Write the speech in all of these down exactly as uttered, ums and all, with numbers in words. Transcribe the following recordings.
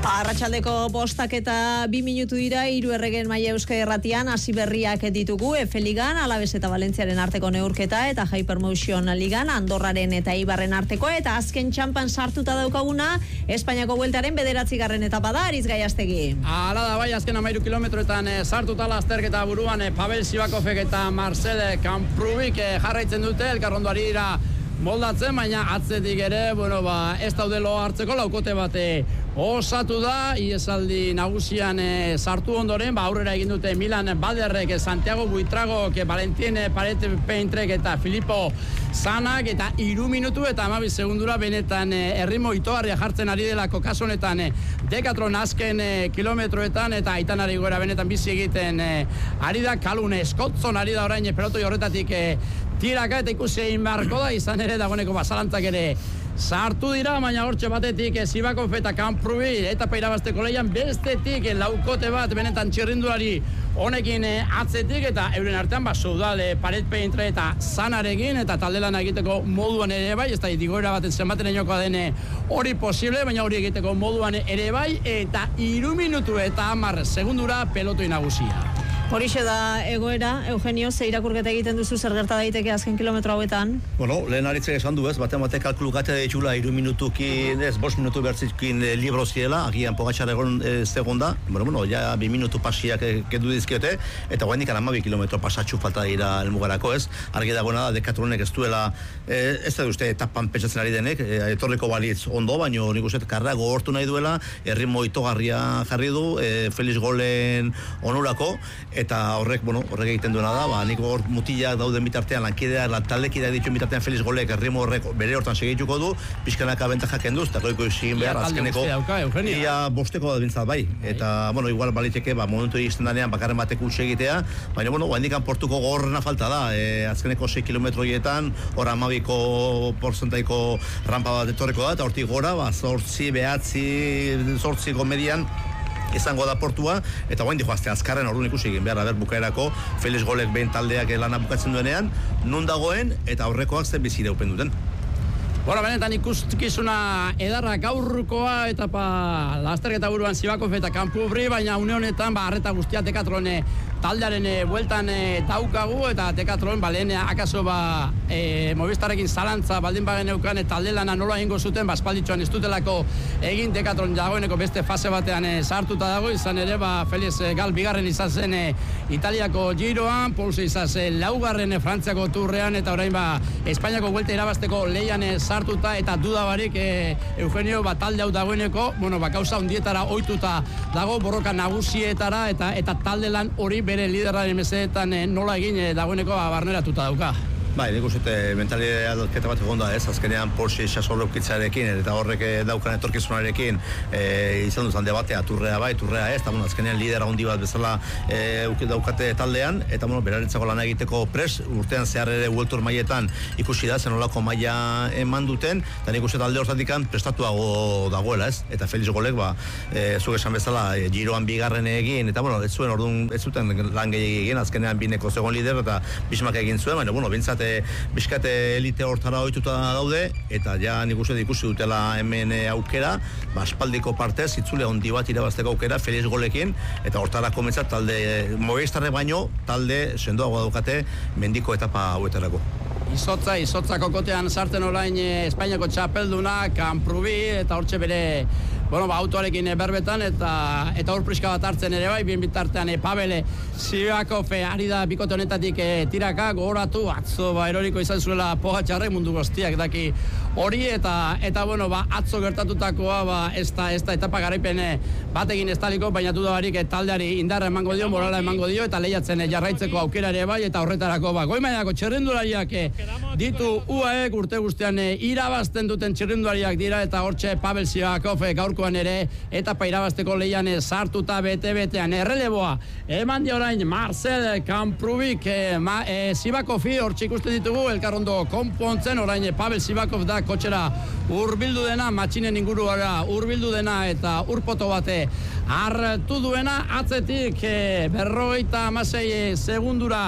Arratsaldeko bostak eta bi minutu dira, hiru erregen maila Euskadi Irratian hasi berriak ditugu. Efe Ligan, Alaves eta Valentziaren arteko neurketa eta Hypermotion Ligan, Andorraren eta Eibarren arteko, eta azken txampan sartuta daukaguna Espainiako bueltaren bederatzigarren etapa da, Aritz Gaiastegi. Hala da, bai, azken hamairu kilometroetan eh, sartuta lasterketa buruan eh, Pavel Sivakofek eta Marcel Kamprubik eh, jarraitzen dute, elkarrondoari dira moldatzen, baina atzetik ere, bueno, ba, ez daudelo hartzeko laukote bate osatu da, iesaldi nagusian e, sartu ondoren, ba, aurrera egin dute Milan Baderrek, Santiago Buitragok, Valentin Parete Peintrek eta Filippo Zanak, eta hiru minutu eta hamabi segundura benetan e, erritmo itogarria jartzen ari delako kasu honetan e, Decathlon azken e, kilometroetan, eta Aitanari goera benetan bizi egiten e, ari da, Kalun Skotzon ari da orain e, pelotoi horretatik e, tiraka, eta ikusi egin beharko da, izan ere dagoeneko basalantzak ere sartu dira, baina hortxe batetik Sivakov eta Kamprubi eta irabazteko leian, bestetik laukote bat benetan txirrindulari honekin atzetik, eta euren artean ba, Soudal, Paret Peintre eta Zanarekin, eta taldelan egiteko moduan ere bai, ez da digoera baten zenbaten enokoa dene hori posible, baina hori egiteko moduan ere bai, eta hiru minutu eta hamar segundura pelotoi nagusia. Horixe da egoera, Eugenio, ze irakurketa egiten duzu, zer gerta daiteke azken kilometro hauetan? Bueno, lehen aritzek esan du ez, batean batek kalkulu gate ditula hiru minutukin, ez, bost minutu bertzikin e, libro ziela, agian Pogačar egon ez egon da, bueno, bueno, ja bi minutu pasiak kendu dizkiote, eta guain dikan hamabi kilometro pasatxu falta dira elmugarako ez, argi dagoena da, Decathlonek ez duela, e, ez da uste etapan pentsatzen ari denek, e, etorriko balitz ondo, baino nik uste karra gogortu nahi duela, erritmo itogarria jarri du, e, Felix Golen onurako, eta horrek, bueno, horrek egiten duena da, ba, nik hor mutilak dauden bitartean, lankidea, taldekideak dituen bitartean Felix Golek erritmo horrek bere hortan segituko du, pixkanaka bentajak kenduz, eta goiko izin behar, azkeneko, ia bosteko da bintzat bai, eta, bueno, igual baliteke, ba, momentu egizten danean, bakarren batek utxe egitea, baina, bueno, guaindikan portuko gogorrena falta da, e, azkeneko sei kilometroietan, hor amabiko porcentaiko rampa bat etorreko da, eta hortik gora, ba, zortzi, behatzi, zortziko median, izango da portua, eta guain dihoazte azkarren orduan ikusi egin behar, aber bukaerako Felix Golek behin taldeak lana bukatzen duenean, nun dagoen, eta aurrekoak zen bizi deupen duten. Bueno, benetan ikuskizuna edarra gaurkoa, eta pa lasterketa buruan Sivakov eta Kampubri, baina une honetan, ba, arreta guztia Decathlon taldearen e, bueltan e, daukagu, eta Decathlon, ba, lehen akaso, ba, e, Movistarekin zalantza baldin bagen eukan, e, talde lana nola egingo zuten, ba, espalditxoan ez dutelako egin Decathlon dagoeneko beste fase batean e, sartuta dago, izan ere, ba, Felix e, Gal bigarren izan zen e, Italiako giroan, Pouso izan zen laugarren e, Frantziako turrean, eta orain, ba, Espainiako buelta irabazteko leian e, sartuta, eta dudabarik e, Eugenio, ba, talde hau dagoeneko, bueno, ba, kauza hundietara ohituta dago, borroka nagusietara, eta eta talde lan hori bere liderraren mesedetan e, nola egin e, dagoeneko ba, barneratuta dauka. Bai, nik uste mentalidea aldaketa bat egon da ez, azkenean Porsche sasorreukitzarekin eta horrek daukan etorkizunarekin e, izan duzan debatea, turrea bai, turrea ez, eta bueno, azkenean lidera handi bat bezala e, daukate taldean, eta bueno, berarentzako lan egiteko pres, urtean zehar ere World mailetan ikusi da, zen olako maila eman duten, eta nik uste talde hortatikan prestatuago dagoela ez, eta Felix Golek, ba, e, zuk esan bezala, e, giroan bigarren egin, eta bueno, ez zuen orduan, ez zuten lan gehiagin egin, azkenean bineko zegoen lider, eta Bismarck egin zuen, baina bueno, bintzat bizkate elite hortara ohituta daude, eta ja nik uste ikusi dutela hemen aukera, ba, espaldiko partez, itzule handi bat irabazteko aukera Felix Golekin, eta hortara komentzat talde Movistarre baino, talde sendoago daukate mendiko etapa hauetarako. Izotza, izotza kokotean sartzen orain e, Espainiako txapelduna, Kamprubi, eta hortxe bere, bueno, ba, autoarekin e, berbetan, eta eta hor priska bat hartzen ere bai, bien bitartean e, Pavel Sivakov e, ari da bikote honetatik e, tiraka, gogoratu, atzo, ba, eroriko izan zuela Pogačarrek mundu guztiak daki hori, eta, eta bueno, ba, atzo gertatutakoa, ba, ez da, ez da etapa garaipen e, batekin ez taliko, baina dudabarik e, taldeari indarra emango dio, morala emango dio, eta lehiatzen e, jarraitzeko aukera ere bai, eta horretarako, ba, goi-mailako txerrendulariak e, ditu U A Ek urte guztian e, irabazten duten txirrindulariak dira, eta hortxe Pavel Sivakov e, gaurkoan ere etapa irabazteko lehian e, sartuta bete-betean erreleboa eman di orain Marcel Kamprubik e, ma, e, Sivakovi hortxe ikusten ditugu elkarrondo konpontzen, orain e, Pavel Sivakov da kotxera urbildu dena, matxinen inguruara urbildu dena, eta urpoto bate hartu duena, atzetik e, berrogeita hamasei segundura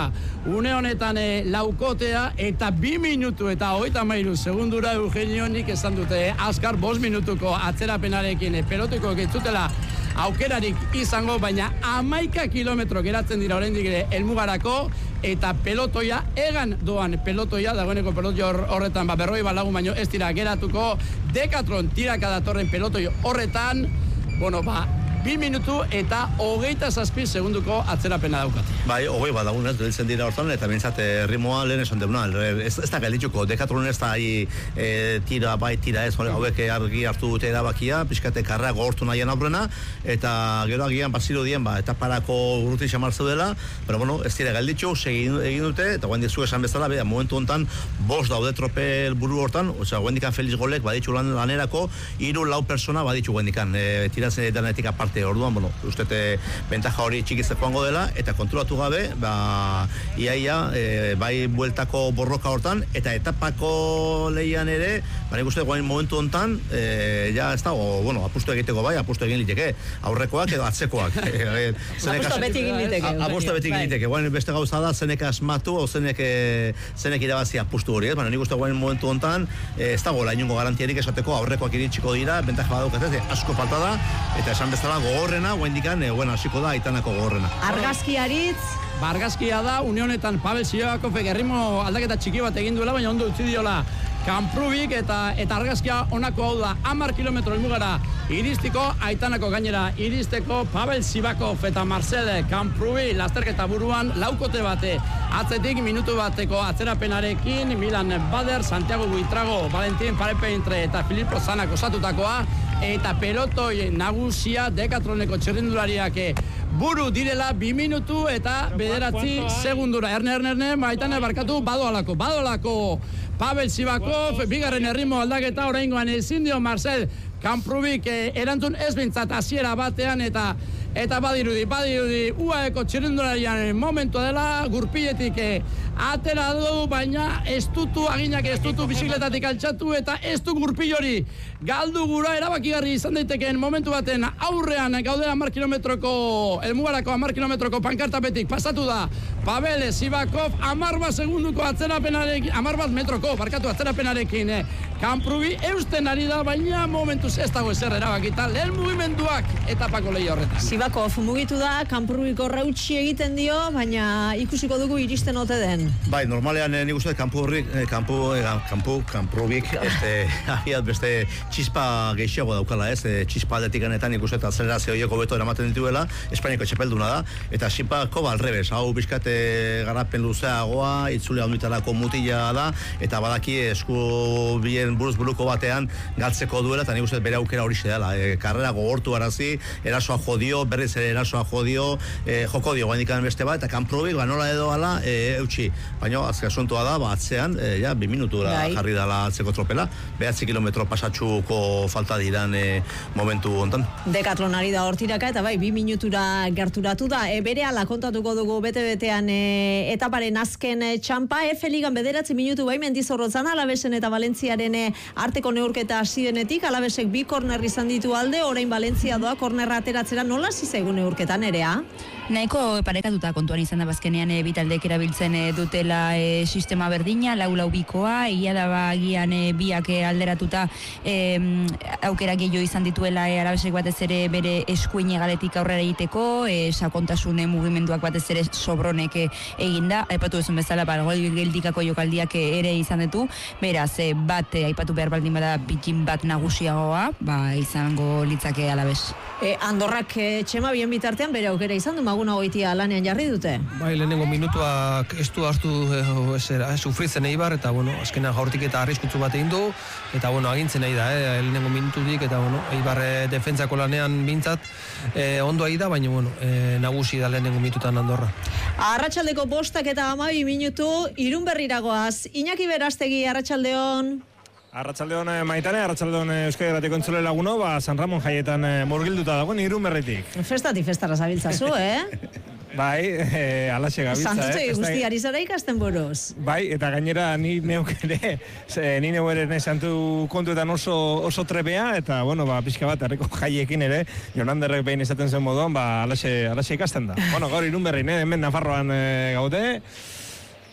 une honetan e, laukotea, eta bi minutu eta hogeita hamairu segundura Eugenio nik esan dute, azkar bost minutuko atzerapenarekin, e, pelotiko getzutela aukerarik izango, baina hamaika kilometro geratzen dira oraindik ere helmugarako, eta pelotoia, egan doan pelotoia, dagoeneko pelotoia horretan, ba, berroi balagun baino ez dira geratuko, Decathlon tiraka datorren pelotoi horretan, bueno, ba, bi minutu eta hogeita zazpi segunduko atzerapena daukate. Bai, hogei bat dagun ez, dueltzen dira hortan, eta bintzat ritmoa lehen esan deuna, ez, ez da gailitzuko, Decathlon ez da e, tira, bai, tira ez, hauek argi hartu dute erabakia, pixkate karrea gogortu nahian aurrena, eta gero agian baziro dien, ba, etaparako urruti xamartzu dela, pero bueno, ez dira gailitzu, segin egin dute, eta guendik zu esan bezala, bera, momentu hontan, bost daude tropel buru hortan, osea, guendikan Felix Golek, baditzu lan, lanerako, hiru lau persona baditzu guendikan, e, tirazen danetik aparte. Orduan, bueno, ustete bentaja hori txikizte joango dela, eta kontrolatu gabe, ba, iaia, e, bai bueltako borroka hortan, eta etapako leian ere, ba, nik uste guain momentu hontan, e, ja, ez da, o, bueno, apustu egiteko bai, apustu egin liteke, aurrekoak edo atzekoak. Apustu beti egin liteke. Apustu beti egin liteke, guain beste gauza da, zenek asmatu, o zenek, zenek irabazi apustu hori, ez, baina nik uste guain momentu hontan, ez dago lainungo garantiarik esateko, aurrekoak iritsiko dira, bentaja badaukat ez, asko falta da, eta esan bezala gogorrena, guendikan, e, bueno, hasiko da, aitanako gogorrena. Argazki aritz? Ba, argazkia da, unionetan Pavel Sivakofek erritmo aldaketa txiki bat egin duela, baina ondo utzi diola Kamprubik, eta eta argazkia honako hau da, hamar kilometro helmugara iristiko, aitanako gainera iristeko, Pavel Sivakov eta Marcel Kamprubi lasterketa buruan, laukote bate, atzetik minutu bateko atzerapenarekin, Milan Bader, Santiago Buitrago, Valentin Parepeintre eta Filippo Zanak osatutakoa, eta pelotoi nagusia Decathloneko txirrindulariak buru direla bi minutu eta bederatzi segundura. Erne, erne, erne, maitane barkatu, badoalako, badoalako Pavel Sivakov, bigarren erritmo aldaketa, oraingoan ezin dio Marcel Kamprubik erantzun ez bintzat hasiera batean, eta eta badirudi, badirudi, U A Eko txirrindularian momentua dela, gurpiletik atera du, baina ez dutu, aginak ez dutu bizikletatik altxatu, eta ez du gurpil hori galdu gura, erabakigarri izan daitekeen momentu baten aurrean gaudera hamar kilometroko, elmugarako hamar kilometroko pankartapetik pasatu da Pavel Sivakov, hamar bat segunduko atzerapenarekin, hamar bat metroko, barkatu atzerapenarekin, eh, Kamprubi eusten ari da, baina momentuz ez dago ezer erabakita, lehen mugimenduak etapako lehia horretan. Sivakov mugitu da, Kamprubiko rautsi egiten dio, baina ikusiko dugu iristen ote den. Bai, normalean eh, nik uste Kampurrik, eh, Kampu, eh, Kampu, Kamprubik, este, ahiat beste txispa gehiago daukala, ez, eh, txispa aldetik ganetan nik uste eta azelerazio horieko beto eramaten dituela, Espainiako txapelduna da, eta Sivakov alrebes, hau bizkate garapen luzeagoa, itzule handitarako mutila da, eta badaki esku bien buruz buruko batean galtzeko duela, eta nik uste bere aukera hori dela, e, karrera gogortu arazi, erasoa jodio, berriz ere erasoa jodio, e, joko dio gaindikan beste bat, eta Kamprubik, ba nola edo ala, e, eutxi, baina azka asuntoa da, ba atzean, e, ja, bi minutura jarri dala atzeko tropela, behatzi kilometro pasatxuko falta diran e, momentu hontan. Decathlonari da hortiraka, eta bai, bi minutura gerturatu da, e, bere ala kontatuko dugu bete-betean e, etaparen azken e, txampa, Efe Ligan bederatzi minutu bai mendizorrotzan, Alabesen eta Valentziaren arteko neurketa hasi denetik, Alabesek bi korner izan ditu alde, orain Valentzia doa kornerra ateratzera, nola zizaigun neurketan erea? Nahiko parekatuta kontuan izan da bazkenean e, bitaldek erabiltzen e, dutela e, sistema berdina, lau-lau bikoa, egia da bagian e, biak e, alderatuta e, aukera gehiago izan dituela e, Alabesek batez ere bere eskuin egaletik aurrera egiteko, e, sakontasun e, mugimenduak batez ere sobronek e, eginda, aipatu ezun bezala, ba, gol geldikako jokaldiak e, ere izan ditu, beraz, e, bat e, aipatu behar baldin bada bikin bat nagusiagoa, ba, izango litzake Alabes. E, Andorrak e, txema bien bitartean bere aukera izan du, Maguna Goitia lanean jarri dute. Bai, lehenengo minutuak ez du hartu eh, esera, eh, sufritzen Eibar, eta bueno, azkenean jaurtik eta arriskutsu bat egin du, eta bueno, agintzen nahi da, eh, lehenengo minututik, eta bueno, Eibar eh, defentsako lanean bintzat eh, ondo ahi da, baina bueno, eh, nagusi da lehenengo minututan Andorra. Arratsaldeko bostak eta hamabi minutu, Irun berriragoaz. Iñaki Berastegi, arratsaldeon. Arratsaldeon Maitane, arratsaldeon Euskadi Irratiko entzule laguno, ba San Ramon jaietan murgilduta dagoen Irun berritik. Festati festara zabiltzazu, eh? Bai, eh, alaxe gabiltza, eh? Santutegi guztiari zara ikasten buruz. Bai, eta gainera ni neuk ere, ni neu ere santu kontuetan oso, oso trebea, eta, bueno, ba, pixka bat, herriko jaiekin ere, Jonanderrek behin esaten zen moduan, ba, alaxe, alaxe ikasten da. Bueno, gaur Irun berri, eh? Hemen Nafarroan eh, gaude,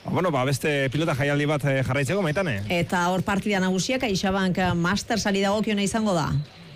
Bueno, ba, beste pilota jaialdi bat jarraitzeko, Maitane. Eta hor partida nagusiak CaixaBank Mastersari dagokiona izango da.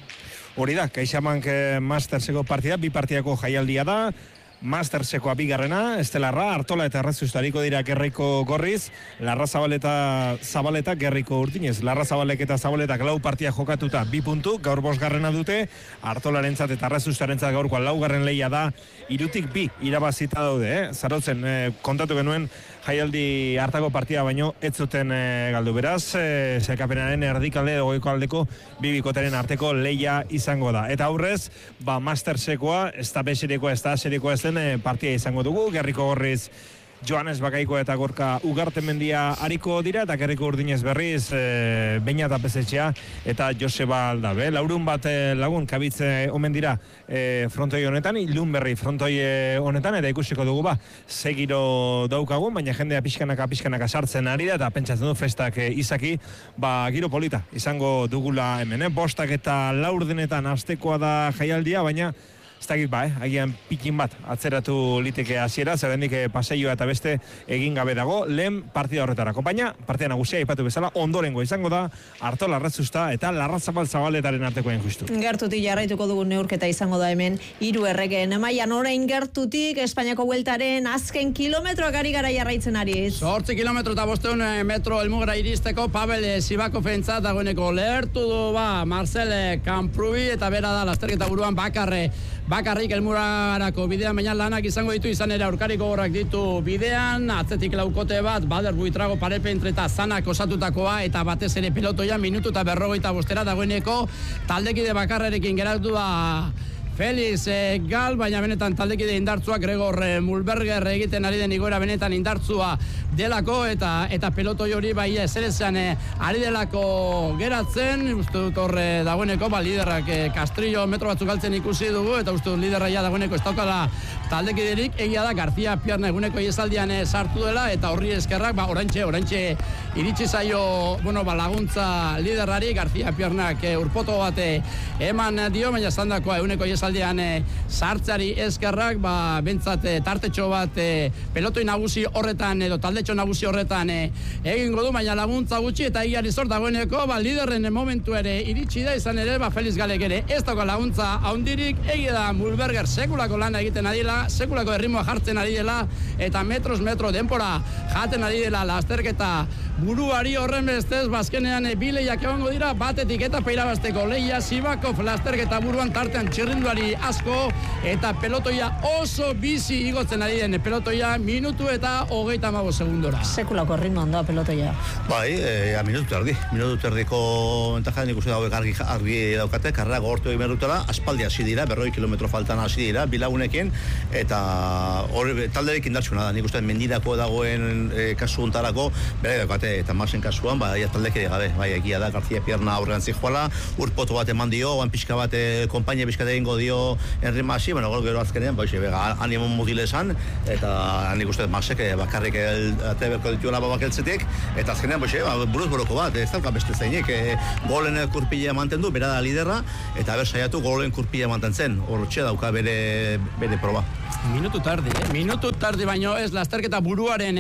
Hori da, CaixaBank Masterseko partida, bi partidako jaialdia da. Mastersekoa bigarrena, Estelarra, Artola eta Errezustariko dira Gerriko Gorriz, Larra Zabaleta Zabaleta Gerriko Urtinez. Larra Zabalek eta Zabaletak lau partia jokatuta bi puntu, gaur bosgarrena dute, Artolarentzat eta Errezustarentzat gaurkoa laugarren lehia da, irutik bi irabazita daude, eh? Zarautzen eh, kontatu genuen jaialdi hartako partida baino ez zuten eh, galdu beraz, eh, sekapenaren erdikalde edo goiko aldeko bi bikotaren arteko lehia izango da. Eta aurrez, ba Mastersekoa, ez da beserikoa, ez da serikoa ez den eh, partida izango dugu, Gerriko Gorriz Joanes Bakaiko eta Gorka Ugartemendia ariko dira, eta Gerriko Urdinez berriz e, Beñat Apesetxea eta Joseba Aldabe. Laurun bat e, lagun kabitze omen dira e, frontoi honetan, ilun berri frontoi honetan, eta ikusiko dugu ba, segiro daukagun, baina jendea pixkanaka pixkanaka sartzen ari da, eta pentsatzen du festak e, izaki, ba, giro polita izango dugula hemen, eh? Bostak eta laurdenetan astekoa da jaialdia, baina ez dakit ba, eh? Agian pikin bat atzeratu liteke hasiera, zerrendik eh, paseioa eta beste egin gabe dago, lehen partida horretarako. Baina, partida nagusia ipatu bezala, ondorengo izango da, Artola Errezusta eta Larrazabal Zabaletaren artekoen justu. Gertutik jarraituko dugun neurketa izango da hemen, hiru erregen. Emaian orain gertutik, Espainiako bueltaren azken kilometroak ari gara jarraitzen ari. Zortzi kilometro eta bosteun metro elmugara iristeko, Pavel Sibako fentzat dagoeneko lehertu du ba, Marcel Camprubi eta bera da, lasterketa buruan bakarre. Bakarrik elmugarako bidean, baina lanak izango ditu, izan ere aurkariko gorrak ditu bidean, atzetik laukote bat, Bader Buitrago Parepentre eta Zanak osatutakoa, eta batez ere pelotoia minutu eta berrogeita bostera dagoeneko, taldekide bakarrerekin geratu da Felix eh, Gal, baina benetan taldekide indartzuak Gregor eh, Mulberger egiten ari den igoera benetan indartzua delako, eta eta pelotoi hori bai ezerezean eh, ari delako geratzen, uste dut horre dagoeneko, ba, liderrak eh, Castrillo metro batzuk galtzen ikusi dugu, eta uste dut liderra ja dagoeneko ez daukala taldekiderik, egia da García Pierna eguneko iesaldian eh, sartu dela, eta horri eskerrak, ba, orantxe, orantxe iritsi zaio, bueno, ba, laguntza liderrari, García Piernak eh, urpoto bate eman dio, baina zandakoa eguneko iesaldian aldean e, sartzari eskerrak, ba, bentsat e, tartetxo bat e, pelotoi nagusi horretan edo taldetxo nagusi horretan e, egingo du, baina laguntza gutxi eta egiari zor dagoeneko, ba, liderren momentu ere iritsi da, izan ere, ba, Felix Galek ere ez dauka laguntza haundirik, egia da Mulberger sekulako lana egiten ari dela, sekulako erritmoa jartzen ari dela, eta metros metro denpora jaten ari dela lasterketa buruari horren bestez, bazkenean e, bi lehiak egongo dira, batetik eta peirabazteko lehia, Sibakov lasterketa buruan tartean txirrinduari asko, eta pelotoia oso bizi igotzen ari den pelotoia minutu eta hogeita hamabost segundora. Sekulako ritmo handoa pelotoia. Bai, e, minutu erdi, minutu erdiko entajan ikusi dauek argi, argi daukate, karrera gortu egin berrutela, aspaldi hasi dira, berroi kilometro faltan hasi dira, bilagunekin, eta hori talderik indartsuna da, nik uste mendirako dagoen e, kasu untarako, bere daukate, eta masen kasuan, bai, taldeki gabe, bai, egia da, García Pierna aurrean zijoala, urpoto bat eman dio, oan pixka bat, konpainia pixka egingo dio Henri Masi, bueno, gero azkenean, bai, bega, animo mutilesan, eta nik uste Masek bakarrik ate berko dituela babakeltzetik, eta azkenean, bai, ba, buruz buroko bat, ez dalka beste zeinik, e, golen kurpila mantendu, bera da liderra, eta ber saiatu golen kurpila mantentzen, hortxe dauka bere, bere proba. Minutu tardi, eh? Minutu tardi baino ez lasterketa buruaren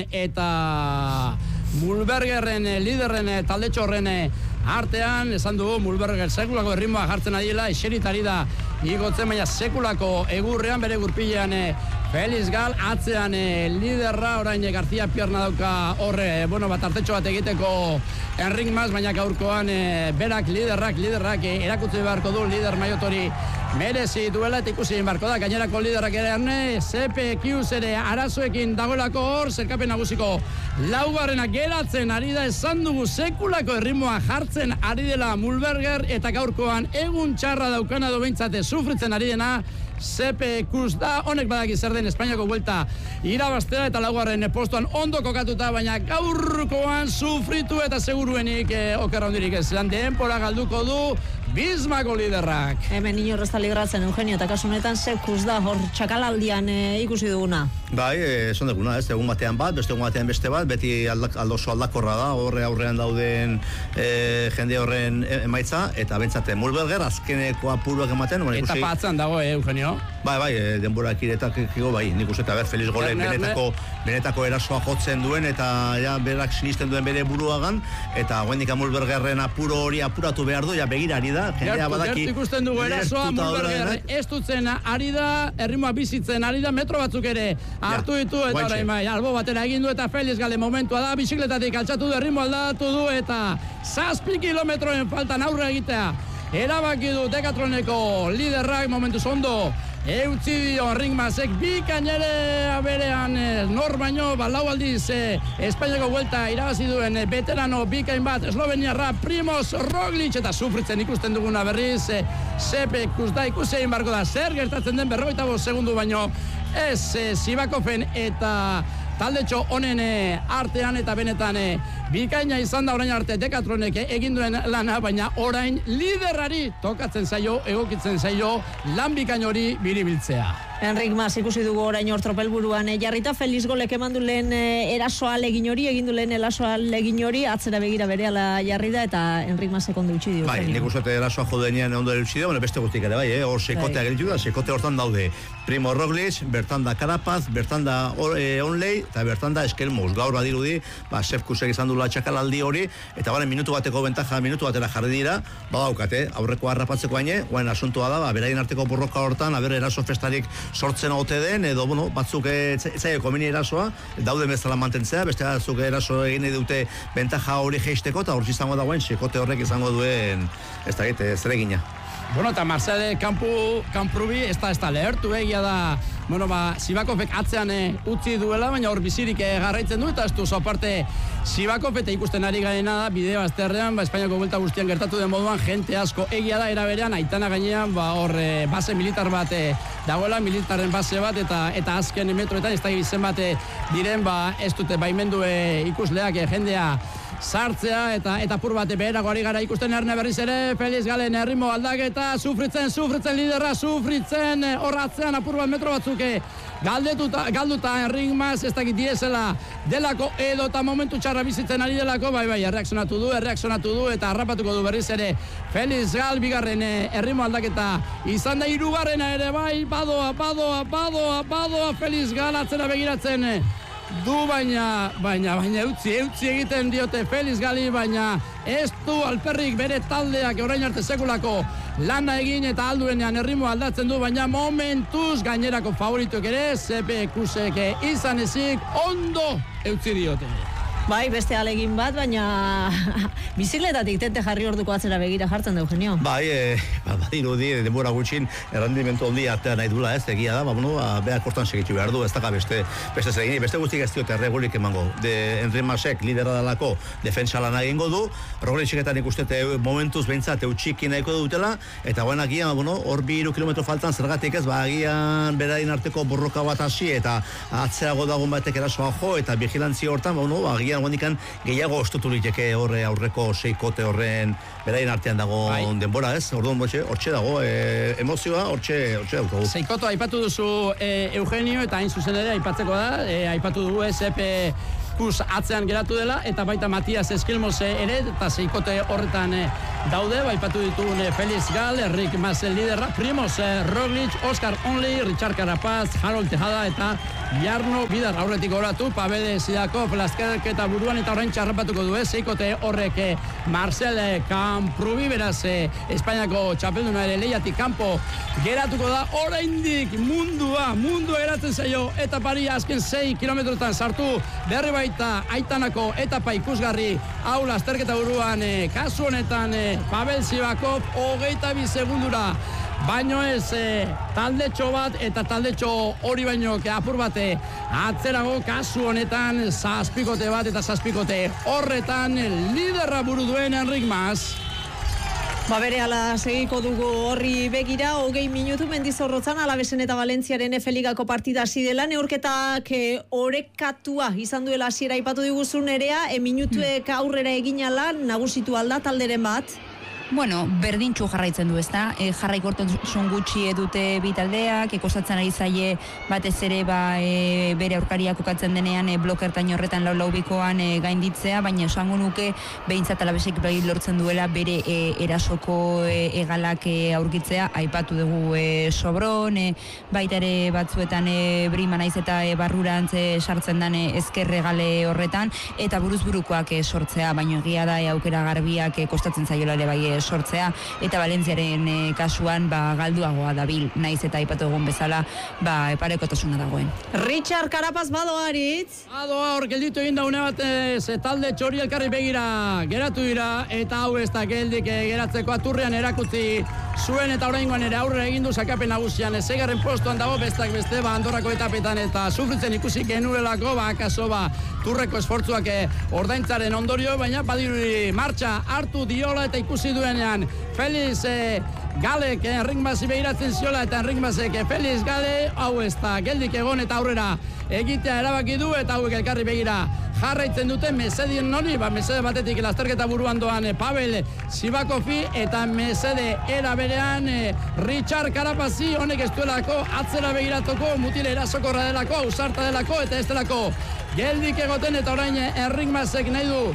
eta Mulbergerren liderren taldetxo horren artean, esan dugu Mulberger sekulako erritmoa jartzen adiela, eseritari da igotzen, baina sekulako egurrean bere gurpilean Felix Gal, atzean e, liderra, orain e, García Pierna dauka horre, bueno, bat artetxo bat egiteko Enrik Mas, baina gaurkoan e, berak liderrak, liderrak e, erakutsi beharko du lider maiotori merezi duela, eta ikusi beharko da, gainerako liderrak ere erne, C P Q ere arazoekin dagoelako hor, zerkapen nagusiko laugarrena geratzen ari da, esan dugu sekulako erritmoa jartzen ari dela Mulberger, eta gaurkoan egun txarra daukana do behintzate sufritzen ari dena, C P Q da, honek badaki zer den Espainiako vuelta irabaztea, eta laugarren postuan ondo kokatuta, baina gaurkoan sufritu eta seguruenik eh, okerra hondirik ez. Lan denpora galduko du, Bismako liderrak. Hemen inorrez da libratzen, Eugenio, eta kasunetan sekus da, hor txakalaldian e, ikusi duguna. Bai, esan duguna, ez, egun batean bat, beste egun batean beste bat, beti aldak, aldoso aldakorra da, horre aurrean dauden e, jende horren emaitza, eta bentsate, Mulberger, azkeneko apuruak ematen. Bueno, eta patzan dago, eh, Eugenio? Bai, bai, e, denborak iretakiko, bai, nik uste, eta ber, Feliz Golen benetako, benetako erasoa jotzen duen, eta ja, berak sinisten duen bere buruagan, eta guendik Mulbergerren apuro hori apuratu behar du, ja, begirari da, jendea badaki. Gertu ikusten dugu erasoa, Mulberger ez dutzen ari da, erritmoa bizitzen ari da, metro batzuk ere hartu ditu, eta orain bai, albo batera egin du, eta Felix Gale momentua da, bizikletatik altxatu du, erritmo aldatu du, eta zazpi kilometroen faltan aurre egitea. Erabaki du Decathloneko liderrak momentu zondo, eutzi dio Ringmasek bikainere berean nor baino ba, lau aldiz eh, Espainiako vuelta irabazi duen eh, veterano bikain bat Esloveniarra Primoz Roglic, eta sufritzen ikusten duguna berriz eh, Sepe ikusda ikusi egin barko da zer gertatzen den berrogeita bost segundu baino ez eh, Sivakoven eta taldetxo honen eh, artean, eta benetan eh, bikaina izan da orain arte Decathlonek egin duen lana, baina orain liderrari tokatzen zaio, egokitzen zaio lan bikain hori biribiltzea. Enrik Mas ikusi dugu orain hor tropelburuan eh, jarrita Feliz Golek eman du lehen eh, erasoa legin hori, egin du lehen erasoa legin hori, atzera begira berehala jarri da, eta Enrik Masek ondo utzi dio. Bai, nik uste erasoa jo denean ondo utzi dio, beste guztik ere bai, eh? Hor sekotea gelditu da, sekote hortan daude Primo Roglic, bertan da Carapaz, bertan da eh, Onley, eta bertan da Eskelmos. Gaur badirudi, ba, Sefkusek izan dula txakalaldi hori, eta baren minutu bateko bentaja, minutu batera jarri dira, badaukate, aurreko harrapatzeko baine, guain asuntua da, ba, beraien arteko borroka hortan, aber eraso festarik sortzen ote den, edo, bueno, batzuk etzaio komeni erasoa, daude bezala mantentzea, beste batzuk eraso egin dute bentaja hori jeisteko, eta hor izango dagoen, sekote horrek izango duen, ez da gite, zeregina. Bueno, eta Marcele Campu, Camprubi, ez da, ez da, lehertu egia da, bueno, ba, Sivakofek atzean e, utzi duela, baina hor bizirik e, garraitzen du, eta ez du, aparte, Sivakov eta ikusten ari garena da, bideo azterrean, ba, Espainiako buelta guztian gertatu den moduan, jente asko egia da, eraberean, Aitana gainean, ba, hor, e, base militar bat e, dagoela, militarren base bat, eta eta azken metroetan, ez da izen bat e, diren, ba, ez dute baimendu e, ikusleak e, jendea sartzea, eta eta pur bate beherago ari gara ikusten erne berriz ere, Felix Galen erritmo aldaketa, sufritzen, sufritzen liderra, sufritzen, horratzean apur bat metro batzuk galdetuta, galduta Ringmas, ez dakit diesela delako edo eta momentu txarra bizitzen ari delako, bai bai, erreakzionatu du, erreakzionatu du, eta harrapatuko du berriz ere Felix Gal, bigarren erritmo aldaketa izan da, hirugarrena ere bai, badoa, badoa, badoa, badoa, Felix Gal atzera begiratzen du, baina, baina, baina, eutzi, eutzi egiten diote Felix Gali, baina ez du alperrik bere taldeak orain arte sekulako lana egin, eta alduenean erritmoa aldatzen du, baina momentuz gainerako favorituek ere, Sepe Kusek izan ezik, ondo eutzi diote. Bai, beste alegin bat, baina bizikletatik tente jarri orduko atzera begira jartzen da, Eugenio. Bai, e, ba, badirudi, denbora gutxin, errandimentu ondi artea nahi dula, ez, egia da, ba, bueno, ba, behar kortan segitu behar du, ez daga beste, beste zeregin, beste guztik ez diote erregulik emango. De Enrik Masek lidera dalako defensa lana egingo du, Rogliciketan ikustete momentuz behintzat eutxiki nahiko dutela, eta guen agian, bueno, hor bi hiru kilometro faltan zergatik ez, ba, agian berain arteko borroka bat hasi, eta atzerago dagoen batek erasoa jo, eta vigilantzia hortan, ba, bueno, agian guandikan gehiago ostutu liteke horre aurreko seikote horren beraien artean dago bai. Denbora, ez? Orduan, hortxe dago, e, emozioa, hortxe, hortxe daukagu. Seikoto aipatu duzu e, Eugenio, eta hain zuzen ere aipatzeko da, e, aipatu dugu Sepe Kus atzean geratu dela, eta baita Matias Eskelmos ere, eta seikote horretan e, daude, baipatu ditugun e, Felix Gal, Enrik Mas liderra, Primoz e, Roglic, Oscar Onley, Richard Carapaz, Harold Tejada, eta Jarno Bidar aurretik oratu, Pabede Sidakov, Laskerketa buruan, eta orain txarrapatuko du, eh? Seikote horrek e, Marcele Camprubi, beraz, e, Espainiako txapelduna ere lehiatik kanpo geratuko da, oraindik mundua, mundua geratzen zaio, eta pari azken sei kilometrotan sartu, berri baita Aitanako etapa ikusgarri, hau lasterketa buruan, e, kasu honetan, e, Pavel Sivakov, hogeita bi segundura, baino ez e, taldetxo bat, eta taldetxo hori baino apur bate atzerago, kasu honetan zazpikote bat, eta zazpikote horretan liderra buru duen Enrik Mas. Ba bere ala segiko dugu horri begira, hogei minutu Mendizorrotzan Alabesen eta Valentziaren Efe Ligako partida hasi dela, neurketak orekatua izan duela hasiera aipatu diguzun erea, e minutuek aurrera egin ala nagusitu alda talderen bat? Bueno, berdintxu jarraitzen du, ezta? E, jarraikortasun gutxi dute bi taldeak, e, kostatzen ari zaie batez ere ba, e, bere aurkaria kokatzen denean e, blokertain horretan lau laubikoan e, gainditzea, baina esango nuke behintzat alabesek bai lortzen duela bere e, erasoko e, egalak e, aurkitzea, aipatu dugu e, Sobron, e, baita ere batzuetan e, brima naiz eta e, barrurantz e, sartzen den e, ezker egale horretan, eta buruzburukoak e, sortzea, baina egia da e, aukera garbiak e, kostatzen zaiola ere bai e, sortzea, eta Valentziaren e, kasuan ba, galduagoa dabil, naiz eta aipatu egun bezala ba, parekotasuna dagoen. Richard Carapaz badoaritz. Adoa hor gelditu egin daune bat ze talde txori elkarri begira geratu dira, eta hau ez da geldik e, geratzeko aturrean erakutzi zuen eta oraingoan ere aurrera egin du sakapen nagusian seigarren postuan dago, bestak beste ba Andorrako etapetan eta sufritzen ikusi genuelako ba akaso ba turreko esfortzuak e, ordaintzaren ondorio, baina badirudi martxa hartu diola eta ikusi duenean Feliz e, Galek Enrikmasi behiratzen ziola eta Enrikmasek Feliz Gale hau ez da geldik egon eta aurrera egitea erabaki du eta hauek elkarri begira jarraitzen dute mesedien hori, ba mesede batetik lasterketa buruan doan Pavel Sivakovi eta mesede era berean e, Richard Carapazi, honek ez duelako atzera begiratuko, mutile erasokorra delako, ausarta delako eta ez delako geldik egoten eta orain Enrikmasek nahi du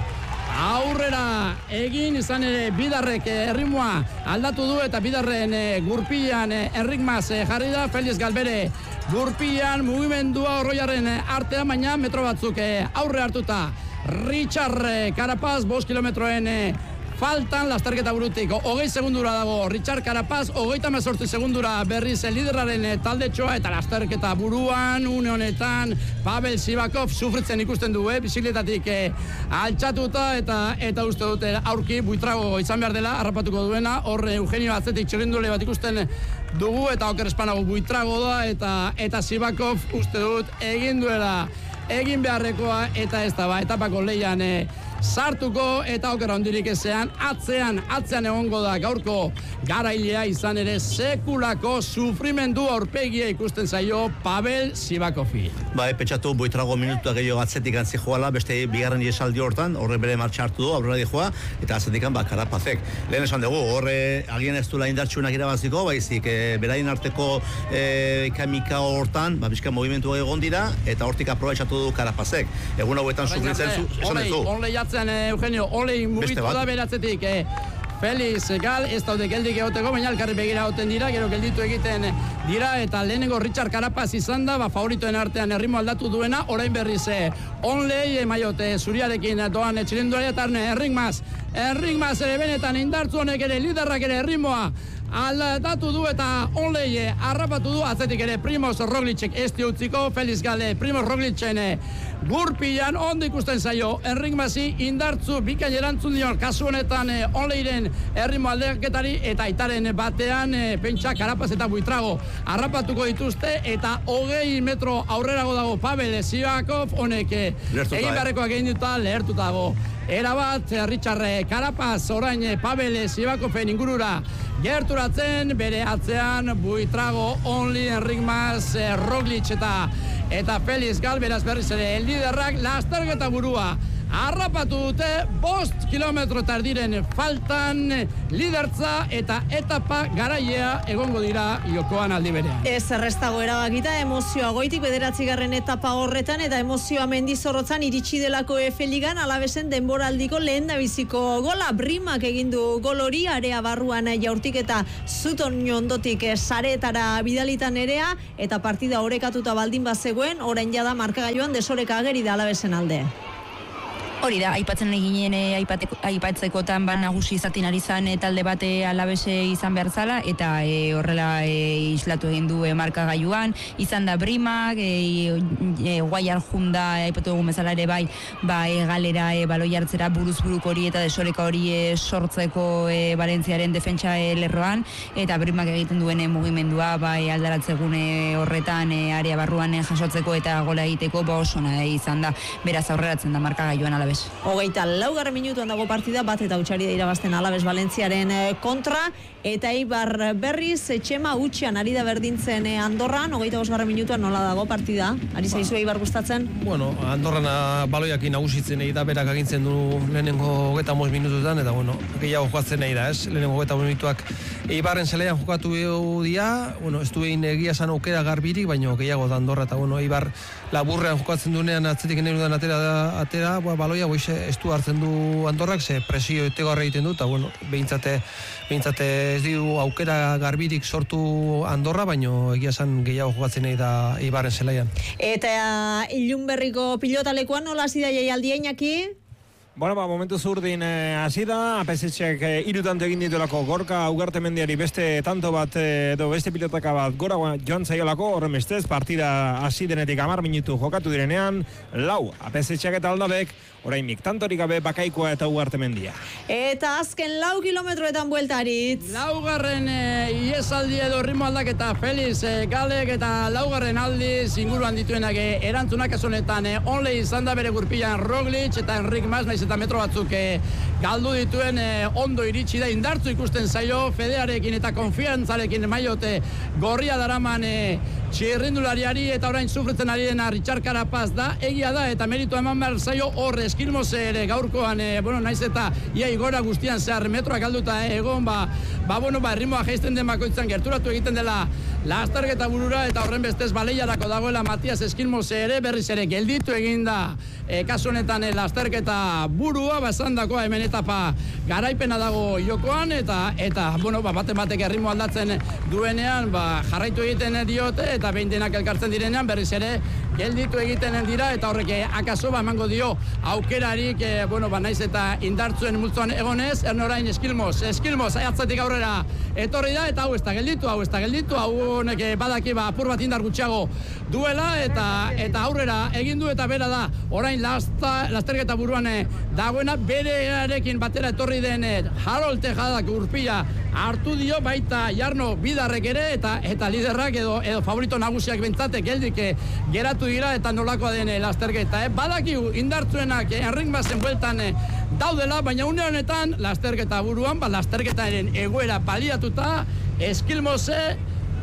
aurrera egin, izan ere bidarrek erritmoa aldatu du eta bidarren e, gurpilan e, Enrikmas e, jarri da, Feliz Galbere gurpilan mugimendua horroiaren artean, baina metro batzuk e, aurre hartuta Richard e, Carapaz, bost kilometroen e, faltan lasterketa burutik, hogei segundura dago Richard Carapaz, hogeita hemezortzi segundura berriz liderraren taldetxoa eta lasterketa buruan, une honetan Pavel Sivakov sufritzen ikusten du, eh? Bizikletatik eh, altxatuta eta eta uste dute aurki buitrago izan behar dela, harrapatuko duena, hor Eugenio atzetik txirrindule bat ikusten dugu eta oker espanago buitrago da eta eta Sivakov uste dut egin duela egin beharrekoa eta ez da ba, etapako leian eh, sartuko eta okera ondirik ezean, atzean, atzean egongo da gaurko garailea izan ere sekulako sufrimendu aurpegia ikusten zaio Pavel Sivakovi. Ba, epetxatu buitrago minutua gehiago atzetik antzi joala, beste bigarren iesaldi hortan, horre bere martxa hartu du, aurrera di joa, eta atzetikan ba, Carapazek. Lehen esan dugu, horre agien ez duela indartxunak irabaziko, baizik, e, berain arteko e, ikamika hortan, ba, bizka movimentu egon dira, eta hortik aprobetxatu du Carapazek. Egun hauetan sufritzen zu, esan duzu. Eugenio, olei mugitu da beratzetik eh, Feliz Gal, ez daude geldik egoteko, baina elkarri begira egoten dira, gero gelditu egiten dira, eta lehenengo Richard Carapaz izan da, ba, favoritoen artean erritmo aldatu duena, orain berriz eh, onlei emaiote zuriarekin doan txilinduari eta Enrikmas, Enrikmas ere benetan indartzu honek ere liderrak ere erritmoa aldatu du eta onleie harrapatu du, atzetik ere Primoz Roglicek ez diutziko, Feliz Gale Primoz Roglicen gurpilan ondo ikusten zaio Enrikmasi indartzu bikain erantzun dion kasu honetan onleiren erritmo aldaketari eta aitaren batean e, pentsa Carapaz eta buitrago harrapatuko dituzte eta hogei metro aurrerago dago Pavel Sivakov honek egin beharrekoak egin duta lehertuta dago. Era bat, Richard Carapaz orain Pavel Sivakoven ingurura gerturatzen, bere atzean buitrago, onli, Enrikmas, Roglic eta eta Feliz Gal, beraz berriz ere liderrak lasterketa burua harrapatu dute, bost kilometro tardiren faltan lidertza eta etapa garaia egongo dira jokoan aldi berean. Ez errestago erabakita, emozioa goitik bederatzigarren etapa horretan eta emozioa Mendizorrotzan iritsi delako Efeligan, alabesen denboraldiko lehen da biziko gola, Brimak egindu gol hori, area barruan jaurtik eta zuton ondotik sareetara bidalitan erea, eta partida orekatuta baldin bazegoen, orain jada markagailuan desoreka ageri da alabesen alde. Hori da, aipatzen eginen aipatzekotan ba nagusi izaten ari zan e, talde bate alabese izan behar zala, eta e, horrela e, islatu egin du e, markagailuan, izan da Brimak, e, e, Guaiar Junda aipatu egun bezala ere bai, ba, e, galera e, baloi hartzera buruz-buruk hori eta desoreka hori e, sortzeko e, Valentziaren defentsa e, lerroan, eta Brimak egiten duen e, mugimendua ba, e, aldaratzegune horretan e, area barruan e, jasotzeko eta gola egiteko ba, osona e, izan da, beraz aurreratzen da markagailuan alabese. Alabes. Hogeita laugarren minutuan dago partida, bat eta hutsari da irabazten Alabes Valentziaren kontra, eta Eibar berriz etxema utxean ari da berdintzen Andorran, hogeita bosgarren minutuan nola dago partida? Ari zaizu Eibar gustatzen? Bueno, Andorran baloiakin nagusitzen egin da, berak agintzen du lehenengo hogeita bost minututan, eta bueno, gehiago jokatzen nahi da, ez? Lehenengo hogeita bost minutuak Eibarren zelaian jokatu dira, bueno, ez du egin egia esan aukera garbirik, baina gehiago da Andorra, eta bueno, Eibar laburrean jokatzen duenean atzetik nerudan atera, atera ba, baloia boize ez du hartzen du Andorrak, ze presio etegarra egiten du, eta bueno, behintzate, behintzate ez du aukera garbirik sortu Andorra, baina egia esan gehiago jokatzen nahi da Eibarren zelaian. Eta Ilunberriko pilotalekuan nola hasi da jaialdia Iñaki? Bueno, ba, momentu zurdin hasi eh, da, apesetxek eh, iru tanto egin dituelako Gorka Ugarte mendiari beste tanto bat eh, edo beste pilotaka bat gora joan zaiolako, horren bestez, partida hasi denetik hamar minutu jokatu direnean, lau, apesetxek eta aldabek, oraindik tantorik gabe Bakaikoa eta Ugarte mendia. Eta azken lau kilometroetan bueltaritz. Laugarren e, iesaldi edo ritmo aldaketa Feliz e, Galek eta laugarren aldiz inguruan dituenak e, erantzunak ezonetan e, onle izan da bere gurpilan Roglic eta Enric Mas, naiz eta metro batzuk e, galdu dituen e, ondo iritsi da, indartzu ikusten zaio Fedearekin eta konfiantzarekin maiote gorria daraman e, txirrindulariari eta orain sufritzen ari dena Richard Carapaz da, egia da eta meritu eman behar zaio horre Eskilmoze ere gaurkoan, e, bueno, naiz eta ia igora guztian zehar metroak galduta e, egon, ba, ba, bueno, ba, ritmoa jaisten den bakoitzan gerturatu egiten dela lasterketa burura eta horren bestez baleiarako dagoela Matias Eskilmoze ere berriz ere gelditu eginda e, kasu honetan e, lasterketa burua, basandakoa hemen etapa garaipena dago jokoan eta, eta bueno, ba, bate batek ritmo aldatzen duenean, ba, jarraitu egiten diote eta behin denak elkartzen direnean berriz ere gelditu egiten dira eta horrek akaso ba emango dio aukerarik, e, bueno, ba naiz eta indartzuen multzoan egonez, erne orain Eskilmoz, Eskilmoz aiatzatik aurrera etorri da eta hau ez da gelditu, hau ez da gelditu, hau honek badaki ba apur bat indar gutxiago duela eta eta aurrera egin du eta bera da orain lasta, lasterketa buruan dagoena berearekin batera etorri den Harold Tejadak urpila hartu dio baita Jarno Bidarrek ere eta eta liderrak edo edo favorito nagusiak bentzate geldik geratu dira eta nolakoa den lasterketa. Eh? Badakigu indartzuenak Enric Masen bueltan eh, daudela, baina une honetan lasterketa buruan, ba, lasterketaren egoera paliatuta Eskilmoze,